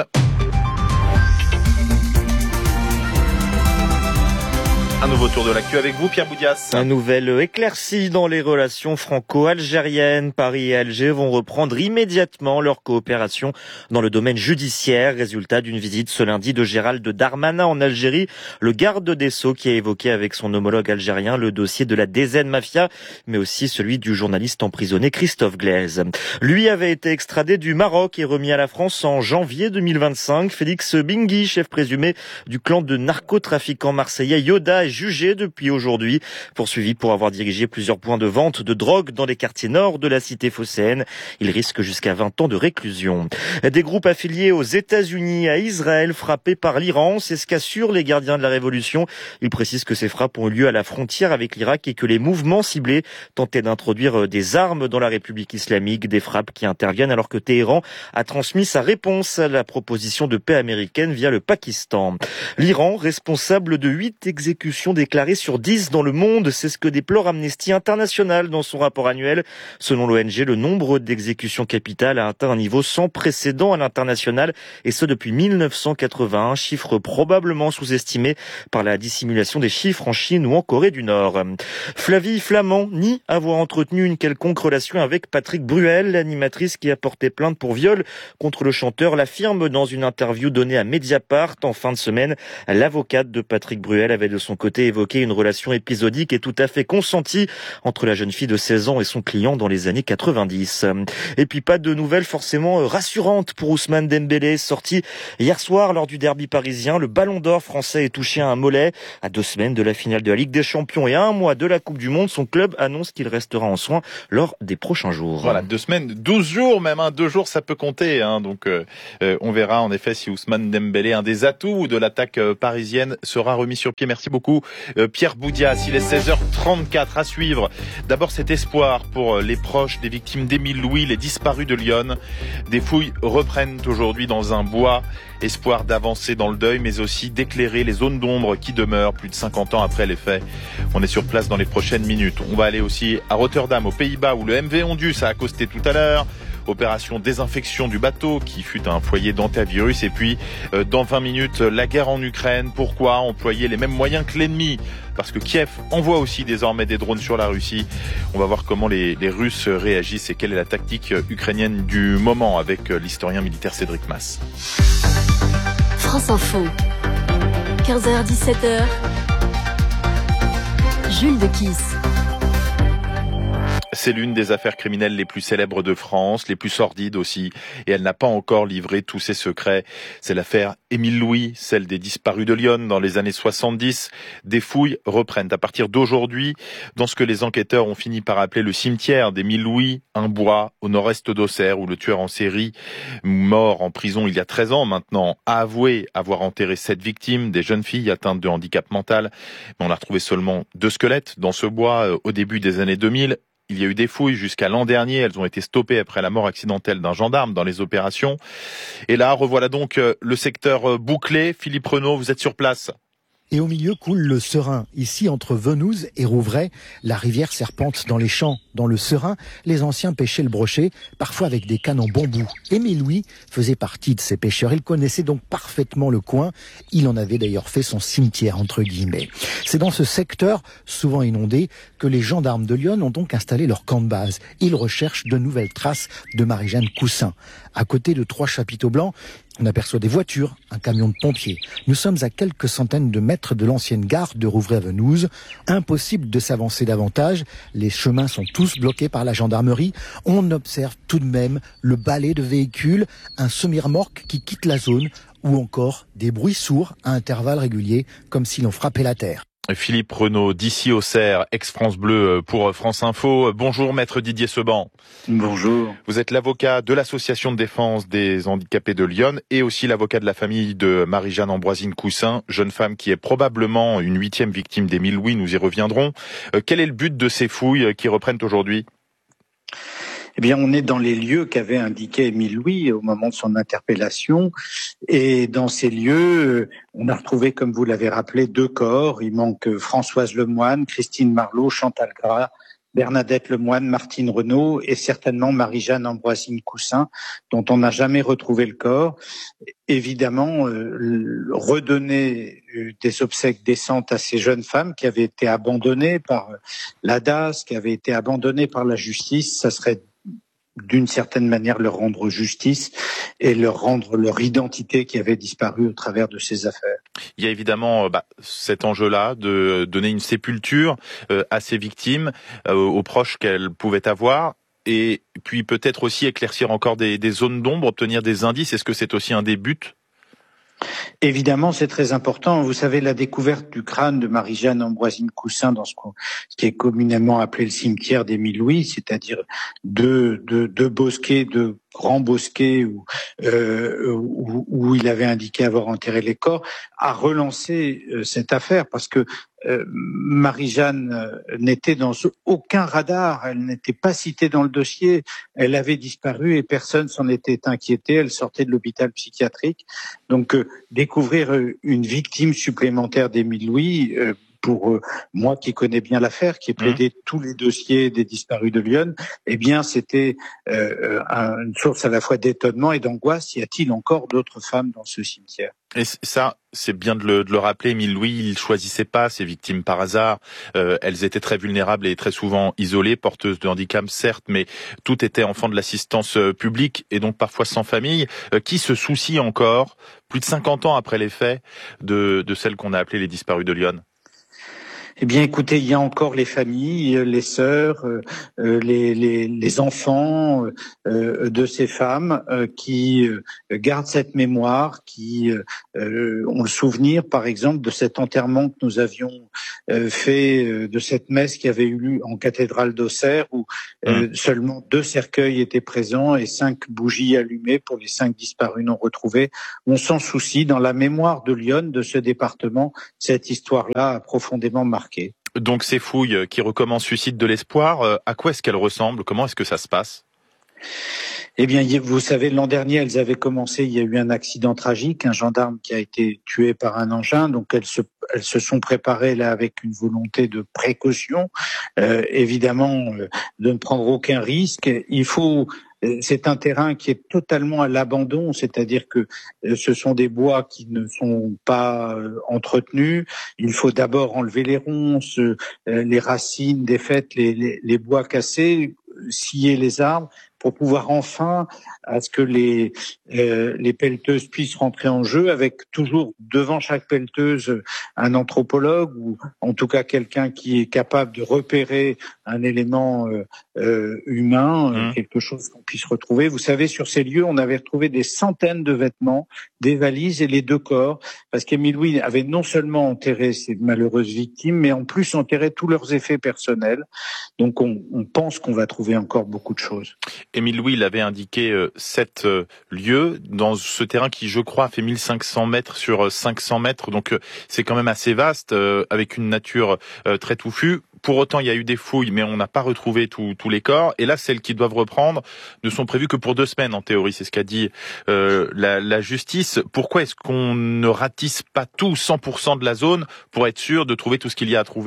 Un nouveau tour de l'actu avec vous, Pierre Boudias. Un nouvel éclairci dans les relations franco-algériennes. Paris et Alger vont reprendre immédiatement leur coopération dans le domaine judiciaire. Résultat d'une visite ce lundi de Gérald Darmanin en Algérie. Le garde des Sceaux qui a évoqué avec son homologue algérien le dossier de la D Z Mafia, mais aussi celui du journaliste emprisonné Christophe Glaise. Lui avait été extradé du Maroc et remis à la France en janvier deux mille vingt-cinq. Félix Bingui, chef présumé du clan de narcotrafiquants marseillais Yoda, est jugé depuis aujourd'hui, poursuivi pour avoir dirigé plusieurs points de vente de drogue dans les quartiers nord de la cité phocéenne. Il risque jusqu'à vingt ans de réclusion. Des groupes affiliés aux États-Unis, à Israël, frappés par l'Iran, c'est ce qu'assurent les gardiens de la révolution. Ils précisent que ces frappes ont eu lieu à la frontière avec l'Irak et que les mouvements ciblés tentaient d'introduire des armes dans la République islamique, des frappes qui interviennent alors que Téhéran a transmis sa réponse à la proposition de paix américaine via le Pakistan. L'Iran, responsable de huit exécutions d'exécutions déclarées sur dix dans le monde. C'est ce que déplore Amnesty International dans son rapport annuel. Selon l'O N G, le nombre d'exécutions capitales a atteint un niveau sans précédent à l'international, et ce depuis mille neuf cent quatre-vingt-un, chiffre probablement sous-estimé par la dissimulation des chiffres en Chine ou en Corée du Nord. Flavie Flament nie avoir entretenu une quelconque relation avec Patrick Bruel. L'animatrice qui a porté plainte pour viol contre le chanteur l'affirme dans une interview donnée à Mediapart en fin de semaine. L'avocate de Patrick Bruel avait de son côté évoqué une relation épisodique et tout à fait consentie entre la jeune fille de seize ans et son client dans les années quatre-vingt-dix. Et puis pas de nouvelles forcément rassurantes pour Ousmane Dembélé, sorti hier soir lors du derby parisien. Le ballon d'or français est touché à un mollet. À deux semaines de la finale de la Ligue des Champions et à un mois de la Coupe du Monde, son club annonce qu'il restera en soins lors des prochains jours. Voilà, deux semaines, douze jours même, hein, deux jours ça peut compter, hein, donc euh, euh, on verra en effet si Ousmane Dembélé, un des atouts de l'attaque euh, parisienne, sera remis sur pied. Merci beaucoup euh, Pierre Boudias. Il est seize heures trente-quatre à suivre. D'abord cet espoir pour les proches des victimes d'Émile Louis, les disparus de Lyon. Des fouilles reprennent aujourd'hui dans un bois. Espoir d'avancer dans le deuil, mais aussi d'éclairer les zones d'ombre qui demeurent plus de cinquante ans après les faits. On est sur place dans les prochaines minutes. On va aller aussi à Rotterdam, aux Pays-Bas, où le M V Ondus a accosté tout à l'heure. Opération désinfection du bateau qui fut un foyer d'antivirus. Et puis, euh, dans vingt minutes, la guerre en Ukraine. Pourquoi employer les mêmes moyens que l'ennemi ? Parce que Kiev envoie aussi désormais des drones sur la Russie. On va voir comment les, les Russes réagissent et quelle est la tactique ukrainienne du moment avec l'historien militaire Cédric Masse. France Info, quinze heures dix-sept heures, Jules de Kiss. C'est l'une des affaires criminelles les plus célèbres de France, les plus sordides aussi, et elle n'a pas encore livré tous ses secrets. C'est l'affaire Émile Louis, celle des disparus de Lyon dans les années soixante-dix. Des fouilles reprennent à partir d'aujourd'hui dans ce que les enquêteurs ont fini par appeler le cimetière d'Émile Louis, un bois au nord-est d'Auxerre où le tueur en série, mort en prison il y a treize ans maintenant, a avoué avoir enterré sept victimes, des jeunes filles atteintes de handicap mental. Mais on a retrouvé seulement deux squelettes dans ce bois au début des années deux mille. Il y a eu des fouilles jusqu'à l'an dernier. Elles ont été stoppées après la mort accidentelle d'un gendarme dans les opérations. Et là, revoilà donc le secteur bouclé. Philippe Renaud, vous êtes sur place. Et au milieu coule le Serein. Ici, entre Venouze et Rouvray, la rivière serpente dans les champs. Dans le Serein, les anciens pêchaient le brochet, parfois avec des cannes en bambou. Émile Louis faisait partie de ces pêcheurs. Il connaissait donc parfaitement le coin. Il en avait d'ailleurs fait son cimetière, entre guillemets. C'est dans ce secteur, souvent inondé, que les gendarmes de Lyon ont donc installé leur camp de base. Ils recherchent de nouvelles traces de Marie-Jeanne Coussin. À côté de trois chapiteaux blancs, on aperçoit des voitures, un camion de pompiers. Nous sommes à quelques centaines de mètres de l'ancienne gare de Rouvray-Venouze. Impossible de s'avancer davantage. Les chemins sont tous bloqués par la gendarmerie. On observe tout de même le balai de véhicules, un semi-remorque qui quitte la zone ou encore des bruits sourds à intervalles réguliers comme si l'on frappait la terre. Philippe Renaud, d'ici Auxerre, ex-France Bleu pour France Info. Bonjour maître Didier Seban. Bonjour. Vous êtes l'avocat de l'association de défense des handicapés de Lyon et aussi l'avocat de la famille de Marie-Jeanne Ambroisine Coussin, jeune femme qui est probablement une huitième victime d'Émile Louis, nous y reviendrons. Euh, quel est le but de ces fouilles qui reprennent aujourd'hui ? Eh bien, on est dans les lieux qu'avait indiqué Émile Louis au moment de son interpellation. Et dans ces lieux, on a retrouvé, comme vous l'avez rappelé, deux corps. Il manque Françoise Lemoine, Christine Marlot, Chantal Gras, Bernadette Lemoine, Martine Renaud et certainement Marie-Jeanne Ambroisine Coussin, dont on n'a jamais retrouvé le corps. Évidemment, euh, redonner euh, des obsèques décentes à ces jeunes femmes qui avaient été abandonnées par l'A D A S, qui avaient été abandonnées par la justice, ça serait d'une certaine manière leur rendre justice et leur rendre leur identité qui avait disparu au travers de ces affaires. Il y a évidemment bah, cet enjeu-là de donner une sépulture euh, à ces victimes, euh, aux proches qu'elles pouvaient avoir, et puis peut-être aussi éclaircir encore des, des zones d'ombre, obtenir des indices. Est-ce que c'est aussi un des buts ? Évidemment, c'est très important. Vous savez, la découverte du crâne de Marie-Jeanne Ambroisine Coussin dans ce, ce qui est communément appelé le cimetière d'Émile Louis, c'est-à-dire deux, deux, deux bosquets, deux grands bosquets où, euh, où, où il avait indiqué avoir enterré les corps, a relancé euh, cette affaire parce que euh, Marie-Jeanne euh, n'était dans aucun radar, elle n'était pas citée dans le dossier, elle avait disparu et personne s'en était inquiété, elle sortait de l'hôpital psychiatrique. Donc euh, découvrir euh, une victime supplémentaire d'Émile Louis, euh, pour euh, moi qui connais bien l'affaire, qui ai plaidé mmh. tous les dossiers des disparus de Lyon, eh bien c'était euh, une source à la fois d'étonnement et d'angoisse. Y a-t-il encore d'autres femmes dans ce cimetière ? Et ça, c'est bien de le, de le rappeler. Émile Louis, il choisissait pas ses victimes par hasard. Euh, elles étaient très vulnérables et très souvent isolées, porteuses de handicap, certes, mais toutes étaient enfants de l'assistance publique et donc parfois sans famille. Euh, qui se soucie encore, plus de cinquante ans après les faits, de, de celles qu'on a appelées les disparus de Lyon ? Eh bien, écoutez, il y a encore les familles, les sœurs, euh, les, les, les enfants euh, de ces femmes euh, qui euh, gardent cette mémoire, qui euh, ont le souvenir, par exemple, de cet enterrement que nous avions euh, fait, euh, de cette messe qui avait eu lieu en cathédrale d'Auxerre, où euh, mmh. seulement deux cercueils étaient présents et cinq bougies allumées pour les cinq disparus non retrouvés. On s'en soucie. Dans la mémoire de Lyon, de ce département, cette histoire-là a profondément marqué. Donc ces fouilles qui recommencent suscitent de l'espoir. À quoi est-ce qu'elles ressemblent ? Comment est-ce que ça se passe ? Eh bien, vous savez, l'an dernier, elles avaient commencé, il y a eu un accident tragique, un gendarme qui a été tué par un engin, donc elles se, elles se sont préparées là avec une volonté de précaution, euh, évidemment, euh, de ne prendre aucun risque. Il faut... C'est un terrain qui est totalement à l'abandon, c'est-à-dire que ce sont des bois qui ne sont pas entretenus. Il faut d'abord enlever les ronces, les racines défaites, les, les, les bois cassés, scier les arbres pour pouvoir enfin à ce que les euh, les pelleteuses puissent rentrer en jeu, avec toujours devant chaque pelleteuse un anthropologue ou en tout cas quelqu'un qui est capable de repérer un élément euh, euh, humain, mmh. quelque chose qu'on puisse retrouver. Vous savez, sur ces lieux, on avait retrouvé des centaines de vêtements, des valises et les deux corps, parce qu'Émile Louis avait non seulement enterré ces malheureuses victimes, mais en plus enterré tous leurs effets personnels. Donc on, on pense qu'on va trouver encore beaucoup de choses. Émile Louis, il avait indiqué euh, sept euh, lieux dans ce terrain qui, je crois, fait mille cinq cents mètres sur cinq cents mètres. Donc euh, c'est quand même assez vaste, euh, avec une nature euh, très touffue. Pour autant, il y a eu des fouilles, mais on n'a pas retrouvé tous les corps. Et là, celles qui doivent reprendre ne sont prévues que pour deux semaines, en théorie. C'est ce qu'a dit euh, la, la justice. Pourquoi est-ce qu'on ne ratisse pas tout, cent pour cent de la zone, pour être sûr de trouver tout ce qu'il y a à trouver ?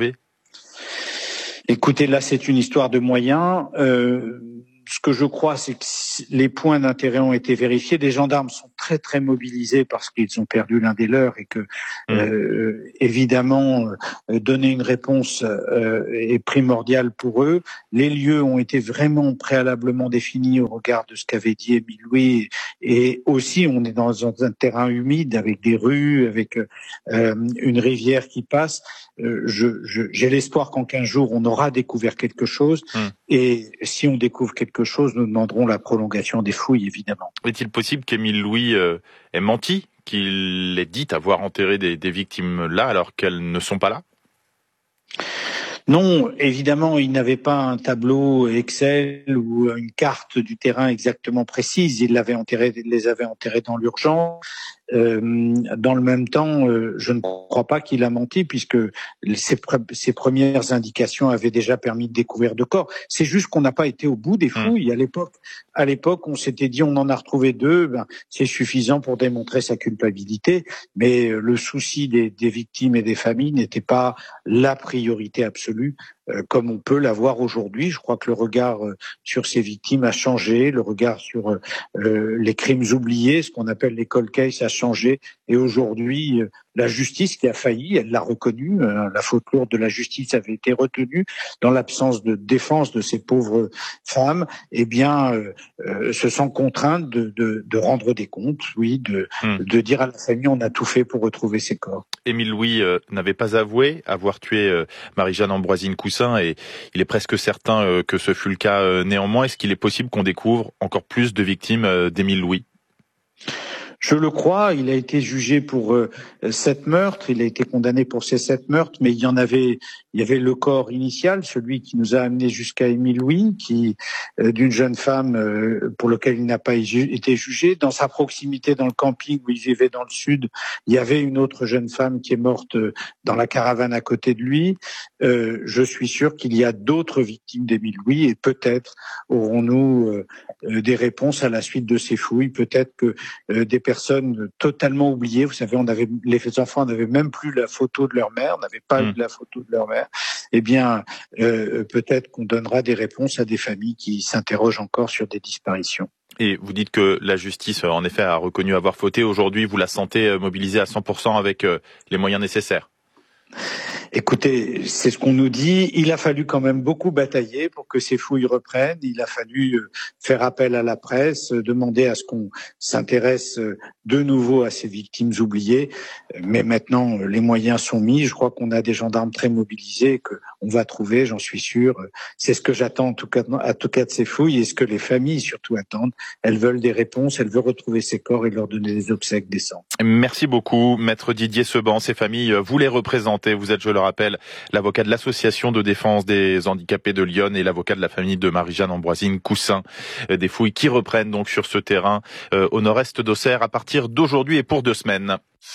Écoutez, là, c'est une histoire de moyens. Euh... Ce que je crois, c'est que les points d'intérêt ont été vérifiés. Les gendarmes sont très très mobilisés parce qu'ils ont perdu l'un des leurs et que mmh. euh, évidemment euh, donner une réponse euh, est primordial pour eux. Les lieux ont été vraiment préalablement définis au regard de ce qu'avait dit Émile Louis, et aussi on est dans un terrain humide avec des rues, avec euh, une rivière qui passe. Euh, je, je, j'ai l'espoir qu'en quinze jours on aura découvert quelque chose, mmh. et si on découvre quelque chose, nous demanderons la prolongation des fouilles, évidemment. Est-il possible qu'Émile Louis euh, ait menti, qu'il ait dit avoir enterré des, des victimes là alors qu'elles ne sont pas là ? Non, évidemment, il n'avait pas un tableau Excel ou une carte du terrain exactement précise. Il l'avait enterré, les avait enterrés dans l'urgence. Euh, dans le même temps, euh, je ne crois pas qu'il a menti, puisque ses, pre- ses premières indications avaient déjà permis de découvrir deux corps. C'est juste qu'on n'a pas été au bout des fouilles. Mmh. À l'époque, à l'époque, on s'était dit on en a retrouvé deux, ben c'est suffisant pour démontrer sa culpabilité. Mais le souci des, des victimes et des familles n'était pas la priorité absolue, euh, comme on peut l'avoir aujourd'hui. Je crois que le regard euh, sur ces victimes a changé, le regard sur euh, les crimes oubliés, ce qu'on appelle les cold cases, a changé. Et aujourd'hui, la justice qui a failli, elle l'a reconnu, la faute lourde de la justice avait été retenue dans l'absence de défense de ces pauvres femmes, eh bien, euh, euh, se sent contrainte de, de, de rendre des comptes, oui, de, mmh. de dire à la famille on a tout fait pour retrouver ces corps. Émile Louis euh, n'avait pas avoué avoir tué euh, Marie-Jeanne Ambroisine Coussin, et il est presque certain euh, que ce fut le cas euh, néanmoins. Est-ce qu'il est possible qu'on découvre encore plus de victimes euh, d'Émile Louis ? Je le crois, il a été jugé pour euh, sept meurtres, il a été condamné pour ces sept meurtres, mais il y en avait, il y avait le corps initial, celui qui nous a amené jusqu'à Émile Louis, qui euh, d'une jeune femme euh, pour lequel il n'a pas été jugé. Dans sa proximité, dans le camping où il vivait dans le sud, il y avait une autre jeune femme qui est morte euh, dans la caravane à côté de lui. Euh, je suis sûr qu'il y a d'autres victimes d'Émile Louis, et peut-être aurons-nous euh, des réponses à la suite de ces fouilles. Peut-être que euh, des personnes totalement oubliées. Vous savez, on avait, les enfants n'avaient même plus la photo de leur mère, n'avaient pas mmh. la photo de leur mère. Eh bien, euh, peut-être qu'on donnera des réponses à des familles qui s'interrogent encore sur des disparitions. Et vous dites que la justice, en effet, a reconnu avoir fauté. Aujourd'hui, vous la sentez mobilisée à cent pour cent avec les moyens nécessaires? Écoutez, c'est ce qu'on nous dit. Il a fallu quand même beaucoup batailler pour que ces fouilles reprennent. Il a fallu faire appel à la presse, demander à ce qu'on s'intéresse de nouveau à ces victimes oubliées. Mais maintenant, les moyens sont mis. Je crois qu'on a des gendarmes très mobilisés, qu'on va trouver, j'en suis sûr. C'est ce que j'attends en tout cas, en tout cas de ces fouilles et ce que les familles surtout attendent. Elles veulent des réponses, elles veulent retrouver ces corps et leur donner des obsèques décentes. Merci beaucoup, Maître Didier Seban. Ces familles, vous les représentez. Vous êtes, je le rappelle, l'avocat de l'association de défense des handicapés de Lyon et l'avocat de la famille de Marie-Jeanne Ambroisine Coussin. Des fouilles qui reprennent donc sur ce terrain euh, au nord-est d'Auxerre à partir d'aujourd'hui et pour deux semaines.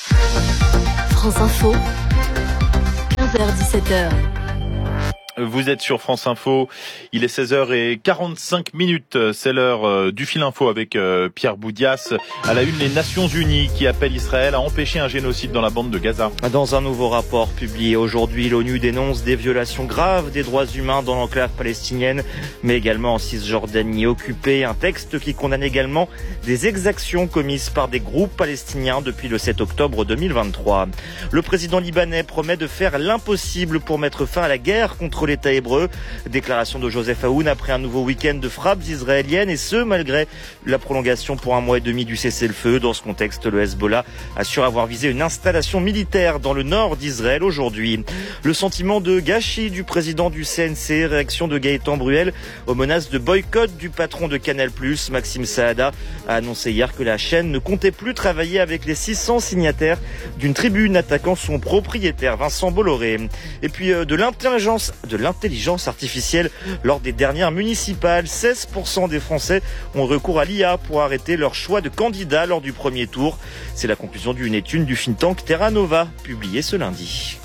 France Info, quinze heures dix-sept heures. Vous êtes sur France Info, il est seize heures quarante-cinq minutes, c'est l'heure du Fil Info avec Pierre Boudias. À la une, les Nations Unies qui appellent Israël à empêcher un génocide dans la bande de Gaza. Dans un nouveau rapport publié aujourd'hui, l'ONU dénonce des violations graves des droits humains dans l'enclave palestinienne, mais également en Cisjordanie occupée. Un texte qui condamne également des exactions commises par des groupes palestiniens depuis le sept octobre deux mille vingt-trois. Le président libanais promet de faire l'impossible pour mettre fin à la guerre contre l'État hébreu. Déclaration de Joseph Aoun après un nouveau week-end de frappes israéliennes et ce, malgré la prolongation pour un mois et demi du cessez-le-feu. Dans ce contexte, le Hezbollah assure avoir visé une installation militaire dans le nord d'Israël aujourd'hui. Le sentiment de gâchis du président du C N C, réaction de Gaëtan Bruel aux menaces de boycott du patron de Canal plus, Maxime Saada, a annoncé hier que la chaîne ne comptait plus travailler avec les six cents signataires d'une tribune attaquant son propriétaire Vincent Bolloré. Et puis euh, de l'intelligence de l'intelligence artificielle lors des dernières municipales. seize pour cent des Français ont recours à l'I A pour arrêter leur choix de candidat lors du premier tour. C'est la conclusion d'une étude du think tank Terra Nova, publiée ce lundi.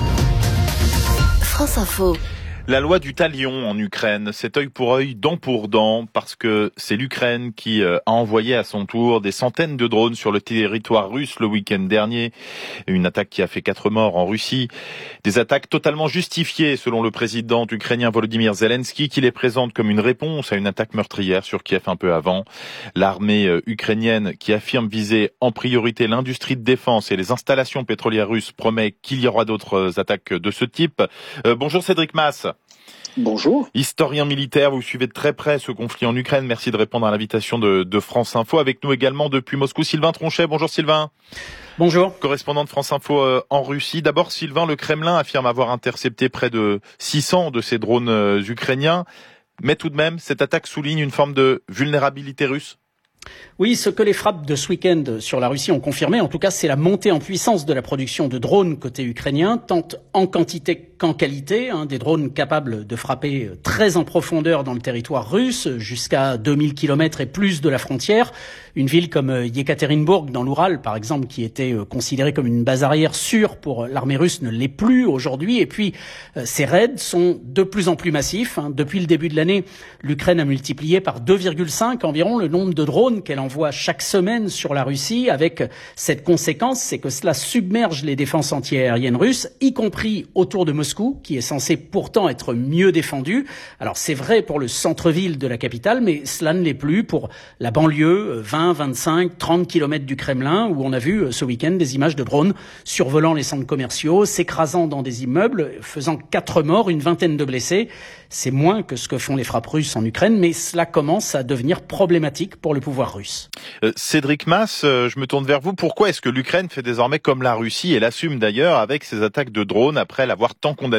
France Info. La loi du talion en Ukraine, c'est œil pour œil, dent pour dent, parce que c'est l'Ukraine qui a envoyé à son tour des centaines de drones sur le territoire russe le week-end dernier. Une attaque qui a fait quatre morts en Russie. Des attaques totalement justifiées selon le président ukrainien Volodymyr Zelensky, qui les présente comme une réponse à une attaque meurtrière sur Kiev un peu avant. L'armée ukrainienne, qui affirme viser en priorité l'industrie de défense et les installations pétrolières russes, promet qu'il y aura d'autres attaques de ce type. Euh, bonjour Cédric Mass. Bonjour. Historien militaire, vous suivez de très près ce conflit en Ukraine. Merci de répondre à l'invitation de, de France Info. Avec nous également depuis Moscou, Sylvain Tronchet. Bonjour Sylvain. Bonjour. Correspondant de France Info euh, en Russie. D'abord, Sylvain, le Kremlin affirme avoir intercepté près de six cents de ces drones euh, ukrainiens. Mais tout de même, cette attaque souligne une forme de vulnérabilité russe. Oui, ce que les frappes de ce week-end sur la Russie ont confirmé, en tout cas, c'est la montée en puissance de la production de drones côté ukrainien, tant en quantité qu'en qualité, hein, des drones capables de frapper très en profondeur dans le territoire russe, jusqu'à deux mille kilomètres et plus de la frontière. Une ville comme Yekaterinbourg, dans l'Oural, par exemple, qui était considérée comme une base arrière sûre pour l'armée russe, ne l'est plus aujourd'hui. Et puis, ces raids sont de plus en plus massifs. Hein. Depuis le début de l'année, l'Ukraine a multiplié par deux virgule cinq environ le nombre de drones qu'elle envoie chaque semaine sur la Russie, avec cette conséquence, c'est que cela submerge les défenses antiaériennes russes, y compris autour de Moscou, qui est censé pourtant être mieux défendu. Alors c'est vrai pour le centre-ville de la capitale, mais cela ne l'est plus pour la banlieue, vingt, vingt-cinq, trente kilomètres du Kremlin, où on a vu ce week-end des images de drones survolant les centres commerciaux, s'écrasant dans des immeubles, faisant quatre morts, une vingtaine de blessés. C'est moins que ce que font les frappes russes en Ukraine, mais cela commence à devenir problématique pour le pouvoir russe. Euh, Cédric Mass, euh, je me tourne vers vous. Pourquoi est-ce que l'Ukraine fait désormais comme la Russie et l'assume d'ailleurs avec ses attaques de drones après l'avoir tant condamné ?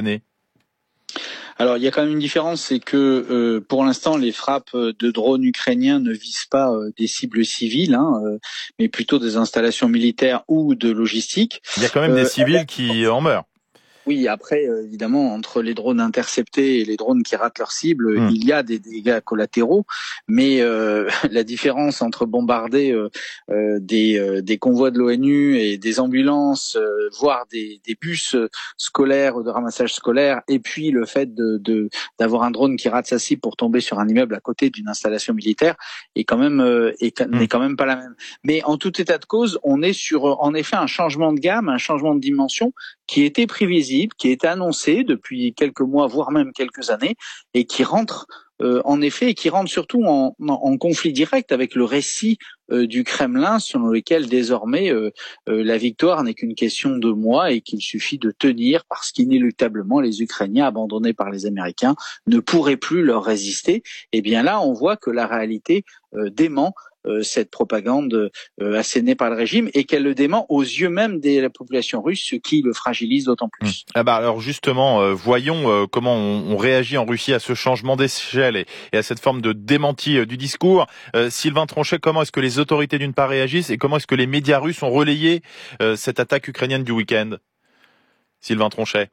Alors, il y a quand même une différence, c'est que euh, pour l'instant, les frappes de drones ukrainiens ne visent pas euh, des cibles civiles, hein, euh, mais plutôt des installations militaires ou de logistique. Il y a quand même euh, des civils qui en meurent. Oui, après, euh, évidemment, entre les drones interceptés et les drones qui ratent leur cible, mmh. il y a des dégâts collatéraux, mais euh, la différence entre bombarder euh, euh, des, euh, des convois de l'ONU et des ambulances, euh, voire des, des bus scolaires ou de ramassage scolaire, et puis le fait de, de d'avoir un drone qui rate sa cible pour tomber sur un immeuble à côté d'une installation militaire est quand même euh, est, mmh. n'est quand même pas la même. Mais en tout état de cause, on est sur en effet un changement de gamme, un changement de dimension qui était prévisible, qui était annoncé depuis quelques mois, voire même quelques années, et qui rentre euh, en effet, et qui rentre surtout en, en, en conflit direct avec le récit euh, du Kremlin, selon lequel désormais euh, euh, la victoire n'est qu'une question de mois et qu'il suffit de tenir parce qu'inéluctablement les Ukrainiens, abandonnés par les Américains, ne pourraient plus leur résister. Et bien là, on voit que la réalité euh, dément Euh, cette propagande euh, assénée par le régime et qu'elle le dément aux yeux même de la population russe, ce qui le fragilise d'autant plus. Ah bah alors justement, euh, voyons euh, comment on, on réagit en Russie à ce changement d'échelle et, et à cette forme de démenti euh, du discours. Euh, Sylvain Tronchet, comment est-ce que les autorités d'une part réagissent et comment est-ce que les médias russes ont relayé euh, cette attaque ukrainienne du week-end? Sylvain Tronchet.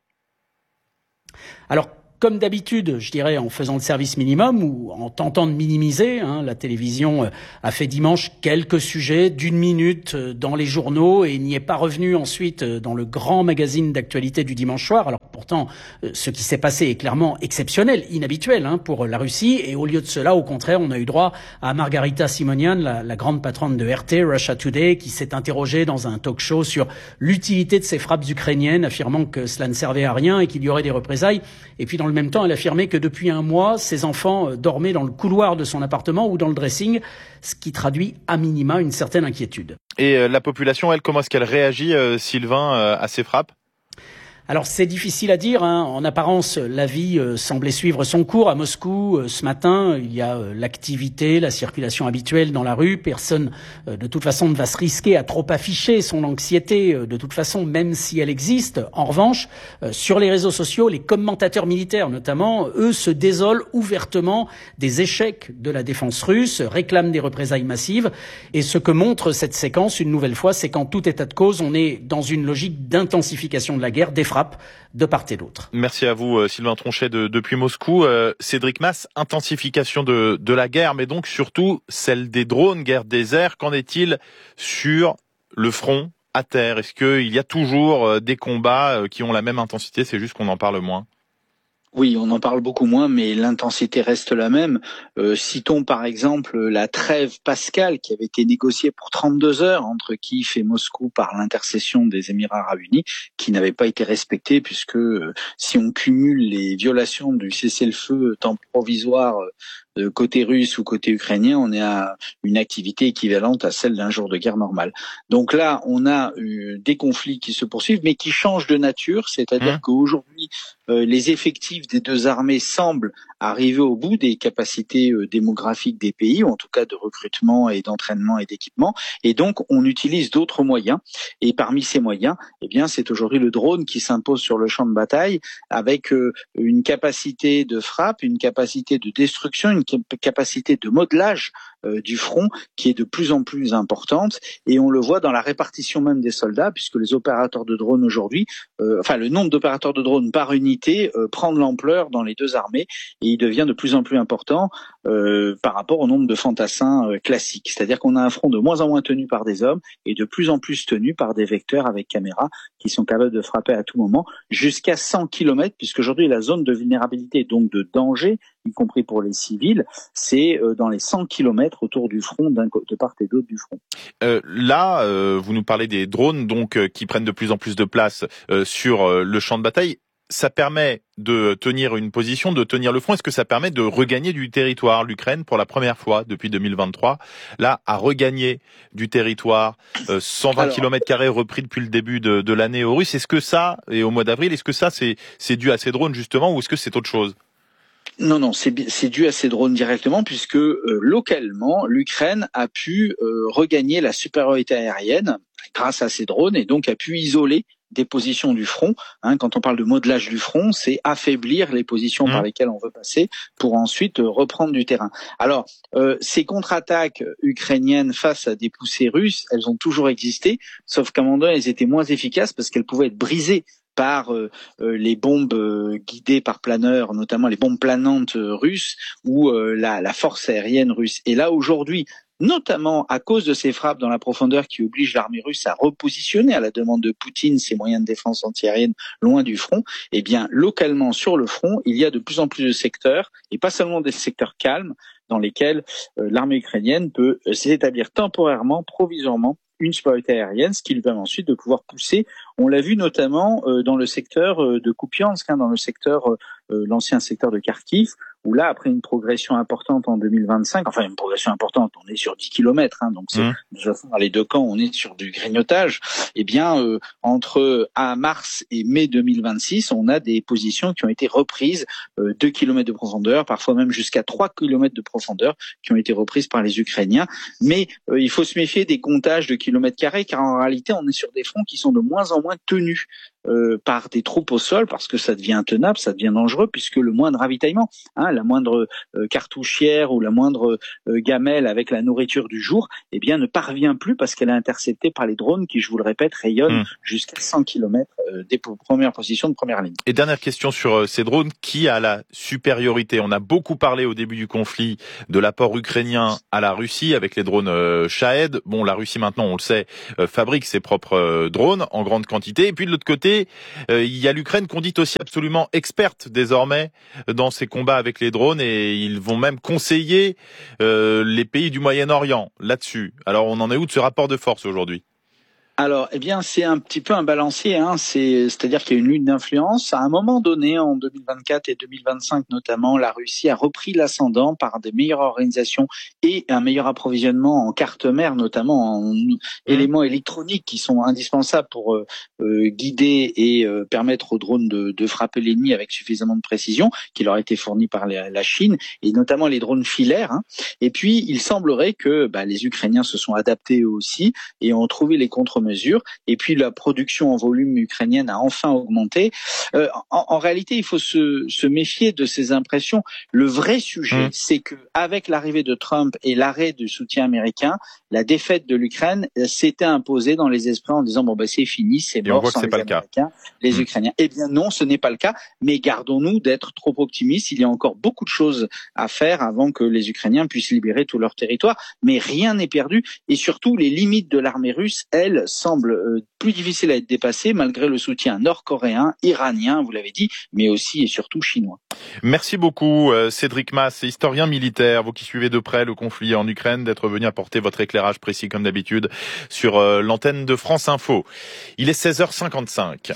Alors, comme d'habitude, je dirais, en faisant le service minimum ou en tentant de minimiser, hein, la télévision a fait dimanche quelques sujets d'une minute dans les journaux et n'y est pas revenu ensuite dans le grand magazine d'actualité du dimanche soir. Alors pourtant, ce qui s'est passé est clairement exceptionnel, inhabituel hein, pour la Russie. Et au lieu de cela, au contraire, on a eu droit à Margarita Simonian, la, la grande patronne de R T, Russia Today, qui s'est interrogée dans un talk show sur l'utilité de ces frappes ukrainiennes, affirmant que cela ne servait à rien et qu'il y aurait des représailles. Et puis dans le même temps, elle affirmait que depuis un mois, ses enfants dormaient dans le couloir de son appartement ou dans le dressing, ce qui traduit à minima une certaine inquiétude. Et euh, la population, elle, comment est-ce qu'elle réagit, euh, Sylvain, euh, à ces frappes ? Alors c'est difficile à dire, hein. En apparence, la vie euh, semblait suivre son cours. À Moscou, euh, ce matin, il y a euh, l'activité, la circulation habituelle dans la rue. Personne, euh, de toute façon, ne va se risquer à trop afficher son anxiété, euh, de toute façon, même si elle existe. En revanche, euh, sur les réseaux sociaux, les commentateurs militaires, notamment, eux, se désolent ouvertement des échecs de la défense russe, réclament des représailles massives. Et ce que montre cette séquence, une nouvelle fois, c'est qu'en tout état de cause, on est dans une logique d'intensification de la guerre, des frappes de part et d'autre. Merci à vous, Sylvain Tronchet, de, depuis Moscou. Euh, Cédric Masse, intensification de, de la guerre, mais donc surtout celle des drones, guerre des airs. Qu'en est-il sur le front, à terre? Est-ce qu'il y a toujours des combats qui ont la même intensité? C'est juste qu'on en parle moins. Oui, on en parle beaucoup moins, mais l'intensité reste la même. Euh, citons par exemple la trêve pascale qui avait été négociée pour trente-deux heures entre Kiev et Moscou par l'intercession des Émirats arabes unis, qui n'avait pas été respectée puisque euh, si on cumule les violations du cessez-le-feu temps provisoire euh, côté russe ou côté ukrainien, on est à une activité équivalente à celle d'un jour de guerre normal. Donc là, on a euh, des conflits qui se poursuivent, mais qui changent de nature, c'est-à-dire mmh. qu'aujourd'hui, euh, les effectifs des deux armées semblent arriver au bout des capacités euh, démographiques des pays, ou en tout cas de recrutement et d'entraînement et d'équipement, et donc on utilise d'autres moyens. Et parmi ces moyens, eh bien, c'est aujourd'hui le drone qui s'impose sur le champ de bataille, avec euh, une capacité de frappe, une capacité de destruction, une capacité de modelage euh, du front qui est de plus en plus importante, et on le voit dans la répartition même des soldats, puisque les opérateurs de drones aujourd'hui, euh, enfin le nombre d'opérateurs de drones par unité euh, prend de l'ampleur dans les deux armées, et il devient de plus en plus important euh, par rapport au nombre de fantassins euh, classiques. C'est-à-dire qu'on a un front de moins en moins tenu par des hommes et de plus en plus tenu par des vecteurs avec caméra qui sont capables de frapper à tout moment jusqu'à cent kilomètres, puisqu'aujourd'hui la zone de vulnérabilité, donc de danger, y compris pour les civils, c'est euh, dans les cent kilomètres autour du front, d'un, de part et d'autre du front. Euh, là, euh, vous nous parlez des drones donc euh, qui prennent de plus en plus de place euh, sur euh, le champ de bataille. Ça permet de tenir une position, de tenir le front. Est-ce que ça permet de regagner du territoire? L'Ukraine, pour la première fois depuis deux mille vingt-trois, là, a regagné du territoire, euh, cent vingt kilomètres carrés repris depuis le début de, de l'année aux Russes. Est-ce que ça, et au mois d'avril, est-ce que ça, c'est, c'est dû à ces drones justement, ou est-ce que c'est autre chose? Non, non, c'est, c'est dû à ces drones directement, puisque euh, localement, l'Ukraine a pu euh, regagner la supériorité aérienne grâce à ces drones, et donc a pu isoler des positions du front. Hein, quand on parle de modelage du front, c'est affaiblir les positions mmh. par lesquelles on veut passer pour ensuite euh, reprendre du terrain. Alors, euh, ces contre-attaques ukrainiennes face à des poussées russes, elles ont toujours existé, sauf qu'à un moment donné, elles étaient moins efficaces parce qu'elles pouvaient être brisées par euh, les bombes euh, guidées par planeurs, notamment les bombes planantes euh, russes ou euh, la, la force aérienne russe. Et là aujourd'hui, notamment à cause de ces frappes dans la profondeur qui obligent l'armée russe à repositionner à la demande de Poutine ses moyens de défense antiaérienne loin du front, eh bien localement sur le front, il y a de plus en plus de secteurs, et pas seulement des secteurs calmes, dans lesquels euh, l'armée ukrainienne peut euh, s'établir temporairement, provisoirement, une supériorité aérienne, ce qui lui permet ensuite de pouvoir pousser. On l'a vu notamment euh, dans le secteur euh, de Kupiansk, hein, dans le secteur, euh, l'ancien secteur de Kharkiv, où là, après une progression importante en deux mille vingt-cinq, enfin une progression importante, on est sur dix kilomètres, hein, donc c'est, mmh. de toute façon, dans les deux camps, on est sur du grignotage. Eh bien, euh, entre à mars et mai deux mille vingt-six, on a des positions qui ont été reprises, euh, deux kilomètres de profondeur, parfois même jusqu'à trois kilomètres de profondeur, qui ont été reprises par les Ukrainiens. Mais euh, il faut se méfier des comptages de kilomètres carrés, car en réalité, on est sur des fronts qui sont de moins en moins tenus euh, par des troupes au sol, parce que ça devient intenable, ça devient dangereux, puisque le moindre ravitaillement, hein, la moindre euh, cartouchière ou la moindre euh, gamelle avec la nourriture du jour, eh bien, ne parvient plus parce qu'elle est interceptée par les drones qui, je vous le répète, rayonnent mmh. jusqu'à cent kilomètres euh, des premières positions de première ligne. Et dernière question sur euh, ces drones, qui a la supériorité? On a beaucoup parlé au début du conflit de l'apport ukrainien à la Russie avec les drones euh, Shahed. Bon, la Russie maintenant, on le sait, euh, fabrique ses propres euh, drones en grande quantité. Et puis de l'autre côté, euh, il y a l'Ukraine qu'on dit aussi absolument experte désormais dans ces combats avec les drones, et ils vont même conseiller euh, les pays du Moyen-Orient là-dessus. Alors on en est où de ce rapport de force aujourd'hui? Alors, eh bien, c'est un petit peu un balancier, hein. C'est, c'est-à-dire qu'il y a une lutte d'influence. À un moment donné, en deux mille vingt-quatre et deux mille vingt-cinq notamment, la Russie a repris l'ascendant par des meilleures organisations et un meilleur approvisionnement en cartes mères, notamment en mmh. éléments électroniques qui sont indispensables pour euh, euh, guider et euh, permettre aux drones de, de frapper l'ennemi avec suffisamment de précision, qui leur a été fourni par la, la Chine, et notamment les drones filaires. Hein. Et puis, il semblerait que bah, les Ukrainiens se sont adaptés eux aussi et ont trouvé les contre-mesures. Et puis la production en volume ukrainienne a enfin augmenté. Euh, en, en réalité, il faut se, se méfier de ces impressions. Le vrai sujet, mmh. c'est que avec l'arrivée de Trump et l'arrêt du soutien américain, la défaite de l'Ukraine s'était imposée dans les esprits en disant bon ben c'est fini, c'est mort sans les Américains, les mmh. Ukrainiens. Eh bien non, ce n'est pas le cas. Mais gardons-nous d'être trop optimistes. Il y a encore beaucoup de choses à faire avant que les Ukrainiens puissent libérer tout leur territoire. Mais rien n'est perdu. Et surtout, les limites de l'armée russe, elles, semble euh, plus difficile à être dépassé malgré le soutien nord-coréen, iranien, vous l'avez dit, mais aussi et surtout chinois. Merci beaucoup euh, Cédric Masse, historien militaire, vous qui suivez de près le conflit en Ukraine, d'être venu apporter votre éclairage précis comme d'habitude sur euh, l'antenne de France Info. Il est seize heures cinquante-cinq.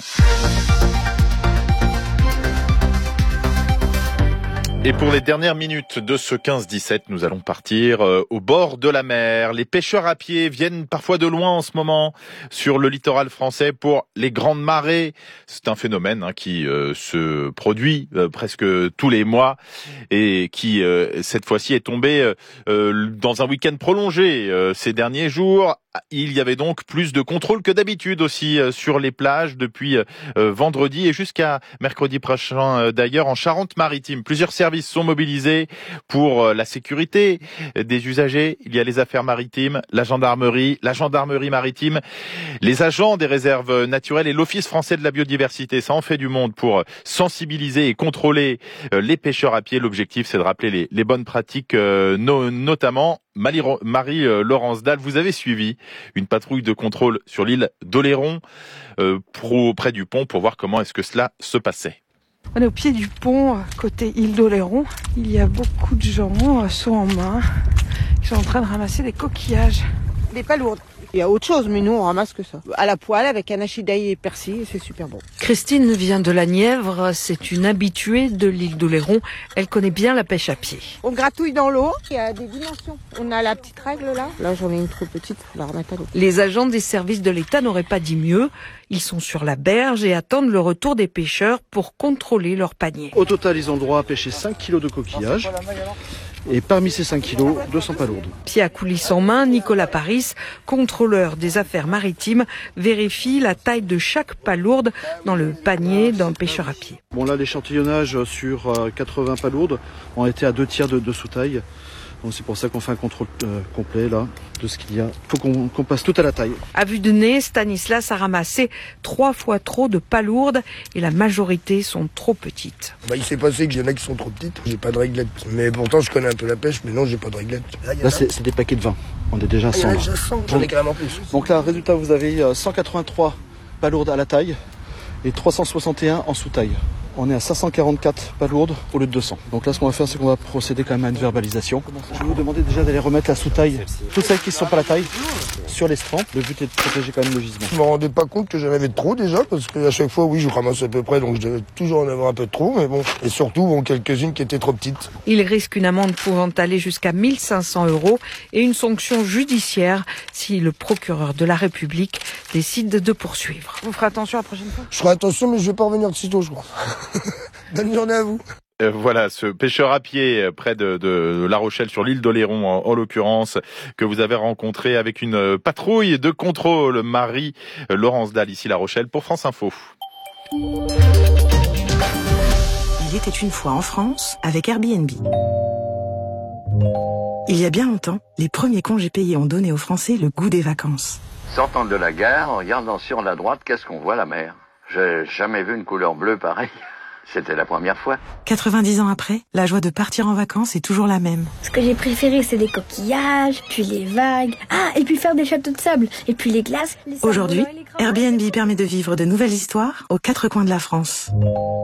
Et pour les dernières minutes de ce quinze dix-sept, nous allons partir euh, au bord de la mer. Les pêcheurs à pied viennent parfois de loin en ce moment sur le littoral français pour les grandes marées. C'est un phénomène hein, qui euh, se produit euh, presque tous les mois et qui, euh, cette fois-ci, est tombé euh, dans un week-end prolongé euh, ces derniers jours. Il y avait donc plus de contrôles que d'habitude aussi euh, sur les plages depuis euh, vendredi et jusqu'à mercredi prochain euh, d'ailleurs en Charente-Maritime. Plusieurs services sont mobilisés pour euh, la sécurité des usagers. Il y a les affaires maritimes, la gendarmerie, la gendarmerie maritime, les agents des réserves naturelles et l'Office français de la biodiversité. Ça en fait du monde pour sensibiliser et contrôler euh, les pêcheurs à pied. L'objectif, c'est de rappeler les, les bonnes pratiques, euh, no, notamment Marie-Laurence Dalle, vous avez suivi une patrouille de contrôle sur l'île d'Oléron, euh, près du pont, pour voir comment est-ce que cela se passait. On est au pied du pont, côté île d'Oléron. Il y a beaucoup de gens, seaux en main, qui sont en train de ramasser des coquillages. Des palourdes. Il y a autre chose, mais nous, on ramasse que ça. À la poêle, avec un hachis d'ail et persil, c'est super bon. Christine vient de la Nièvre, c'est une habituée de l'île d'Oléron. Elle connaît bien la pêche à pied. On gratouille dans l'eau, il y a des dimensions. On a la petite règle là. Là, j'en ai une trop petite, faut la remettre à l'eau. Les agents des services de l'État n'auraient pas dit mieux. Ils sont sur la berge et attendent le retour des pêcheurs pour contrôler leur panier. Au total, ils ont droit à pêcher cinq kilos de coquillages. Et parmi ces cinq kilos, deux cents palourdes. Pied à coulisse en main, Nicolas Paris, contrôleur des affaires maritimes, vérifie la taille de chaque palourde dans le panier d'un pêcheur à pied. Bon là, l'échantillonnage sur quatre-vingts palourdes ont été à deux tiers de, de sous-taille. Donc c'est pour ça qu'on fait un contrôle euh, complet là de ce qu'il y a. Il faut qu'on qu'on passe tout à la taille. À vue de nez, Stanislas a ramassé trois fois trop de palourdes et la majorité sont trop petites. Bah, il s'est passé qu'il y en a qui sont trop petites. J'ai pas de réglette. Mais pourtant, je connais un peu la pêche, mais non, j'ai pas de réglette. Là, là c'est, c'est des paquets de vingt. On est déjà à cent. Ah, déjà cent. J'en ai carrément plus. Donc là, résultat, vous avez cent quatre-vingt-trois palourdes à la taille et trois cent soixante et un en sous-taille. On est à cinq cent quarante-quatre palourdes au lieu de deux cents. Donc là, ce qu'on va faire, c'est qu'on va procéder quand même à une verbalisation. Je vais vous demander déjà d'aller remettre la sous-taille, toutes celles qui ne sont pas la taille, sur les strands. Le but est de protéger quand même le gisement. Je me rendais pas compte que j'en avais trop déjà, parce qu'à chaque fois, oui, je ramasse à peu près, donc je devais toujours en avoir un peu trop, mais bon. Et surtout, bon, quelques-unes qui étaient trop petites. Il risque une amende pouvant aller jusqu'à mille cinq cents euros et une sanction judiciaire si le procureur de la République décide de poursuivre. Vous ferez attention la prochaine fois ? Je ferai attention, mais je vais pas revenir de sitôt, je crois. Bonne journée à vous. Euh, voilà, ce pêcheur à pied près de, de La Rochelle, sur l'île d'Oléron en, en l'occurrence, que vous avez rencontré avec une patrouille de contrôle, Marie-Laurence Dalle, ici La Rochelle, pour France Info. Il était une fois en France avec Airbnb. Il y a bien longtemps, les premiers congés payés ont donné aux Français le goût des vacances. Sortant de la gare, en regardant sur la droite, qu'est-ce qu'on voit? La mer. J'ai jamais vu une couleur bleue pareille. C'était la première fois. quatre-vingt-dix ans après, la joie de partir en vacances est toujours la même. Ce que j'ai préféré, c'est les coquillages, puis les vagues. Ah, et puis faire des châteaux de sable, et puis les glaces. Les Aujourd'hui, Airbnb permet de vivre de nouvelles histoires aux quatre coins de la France.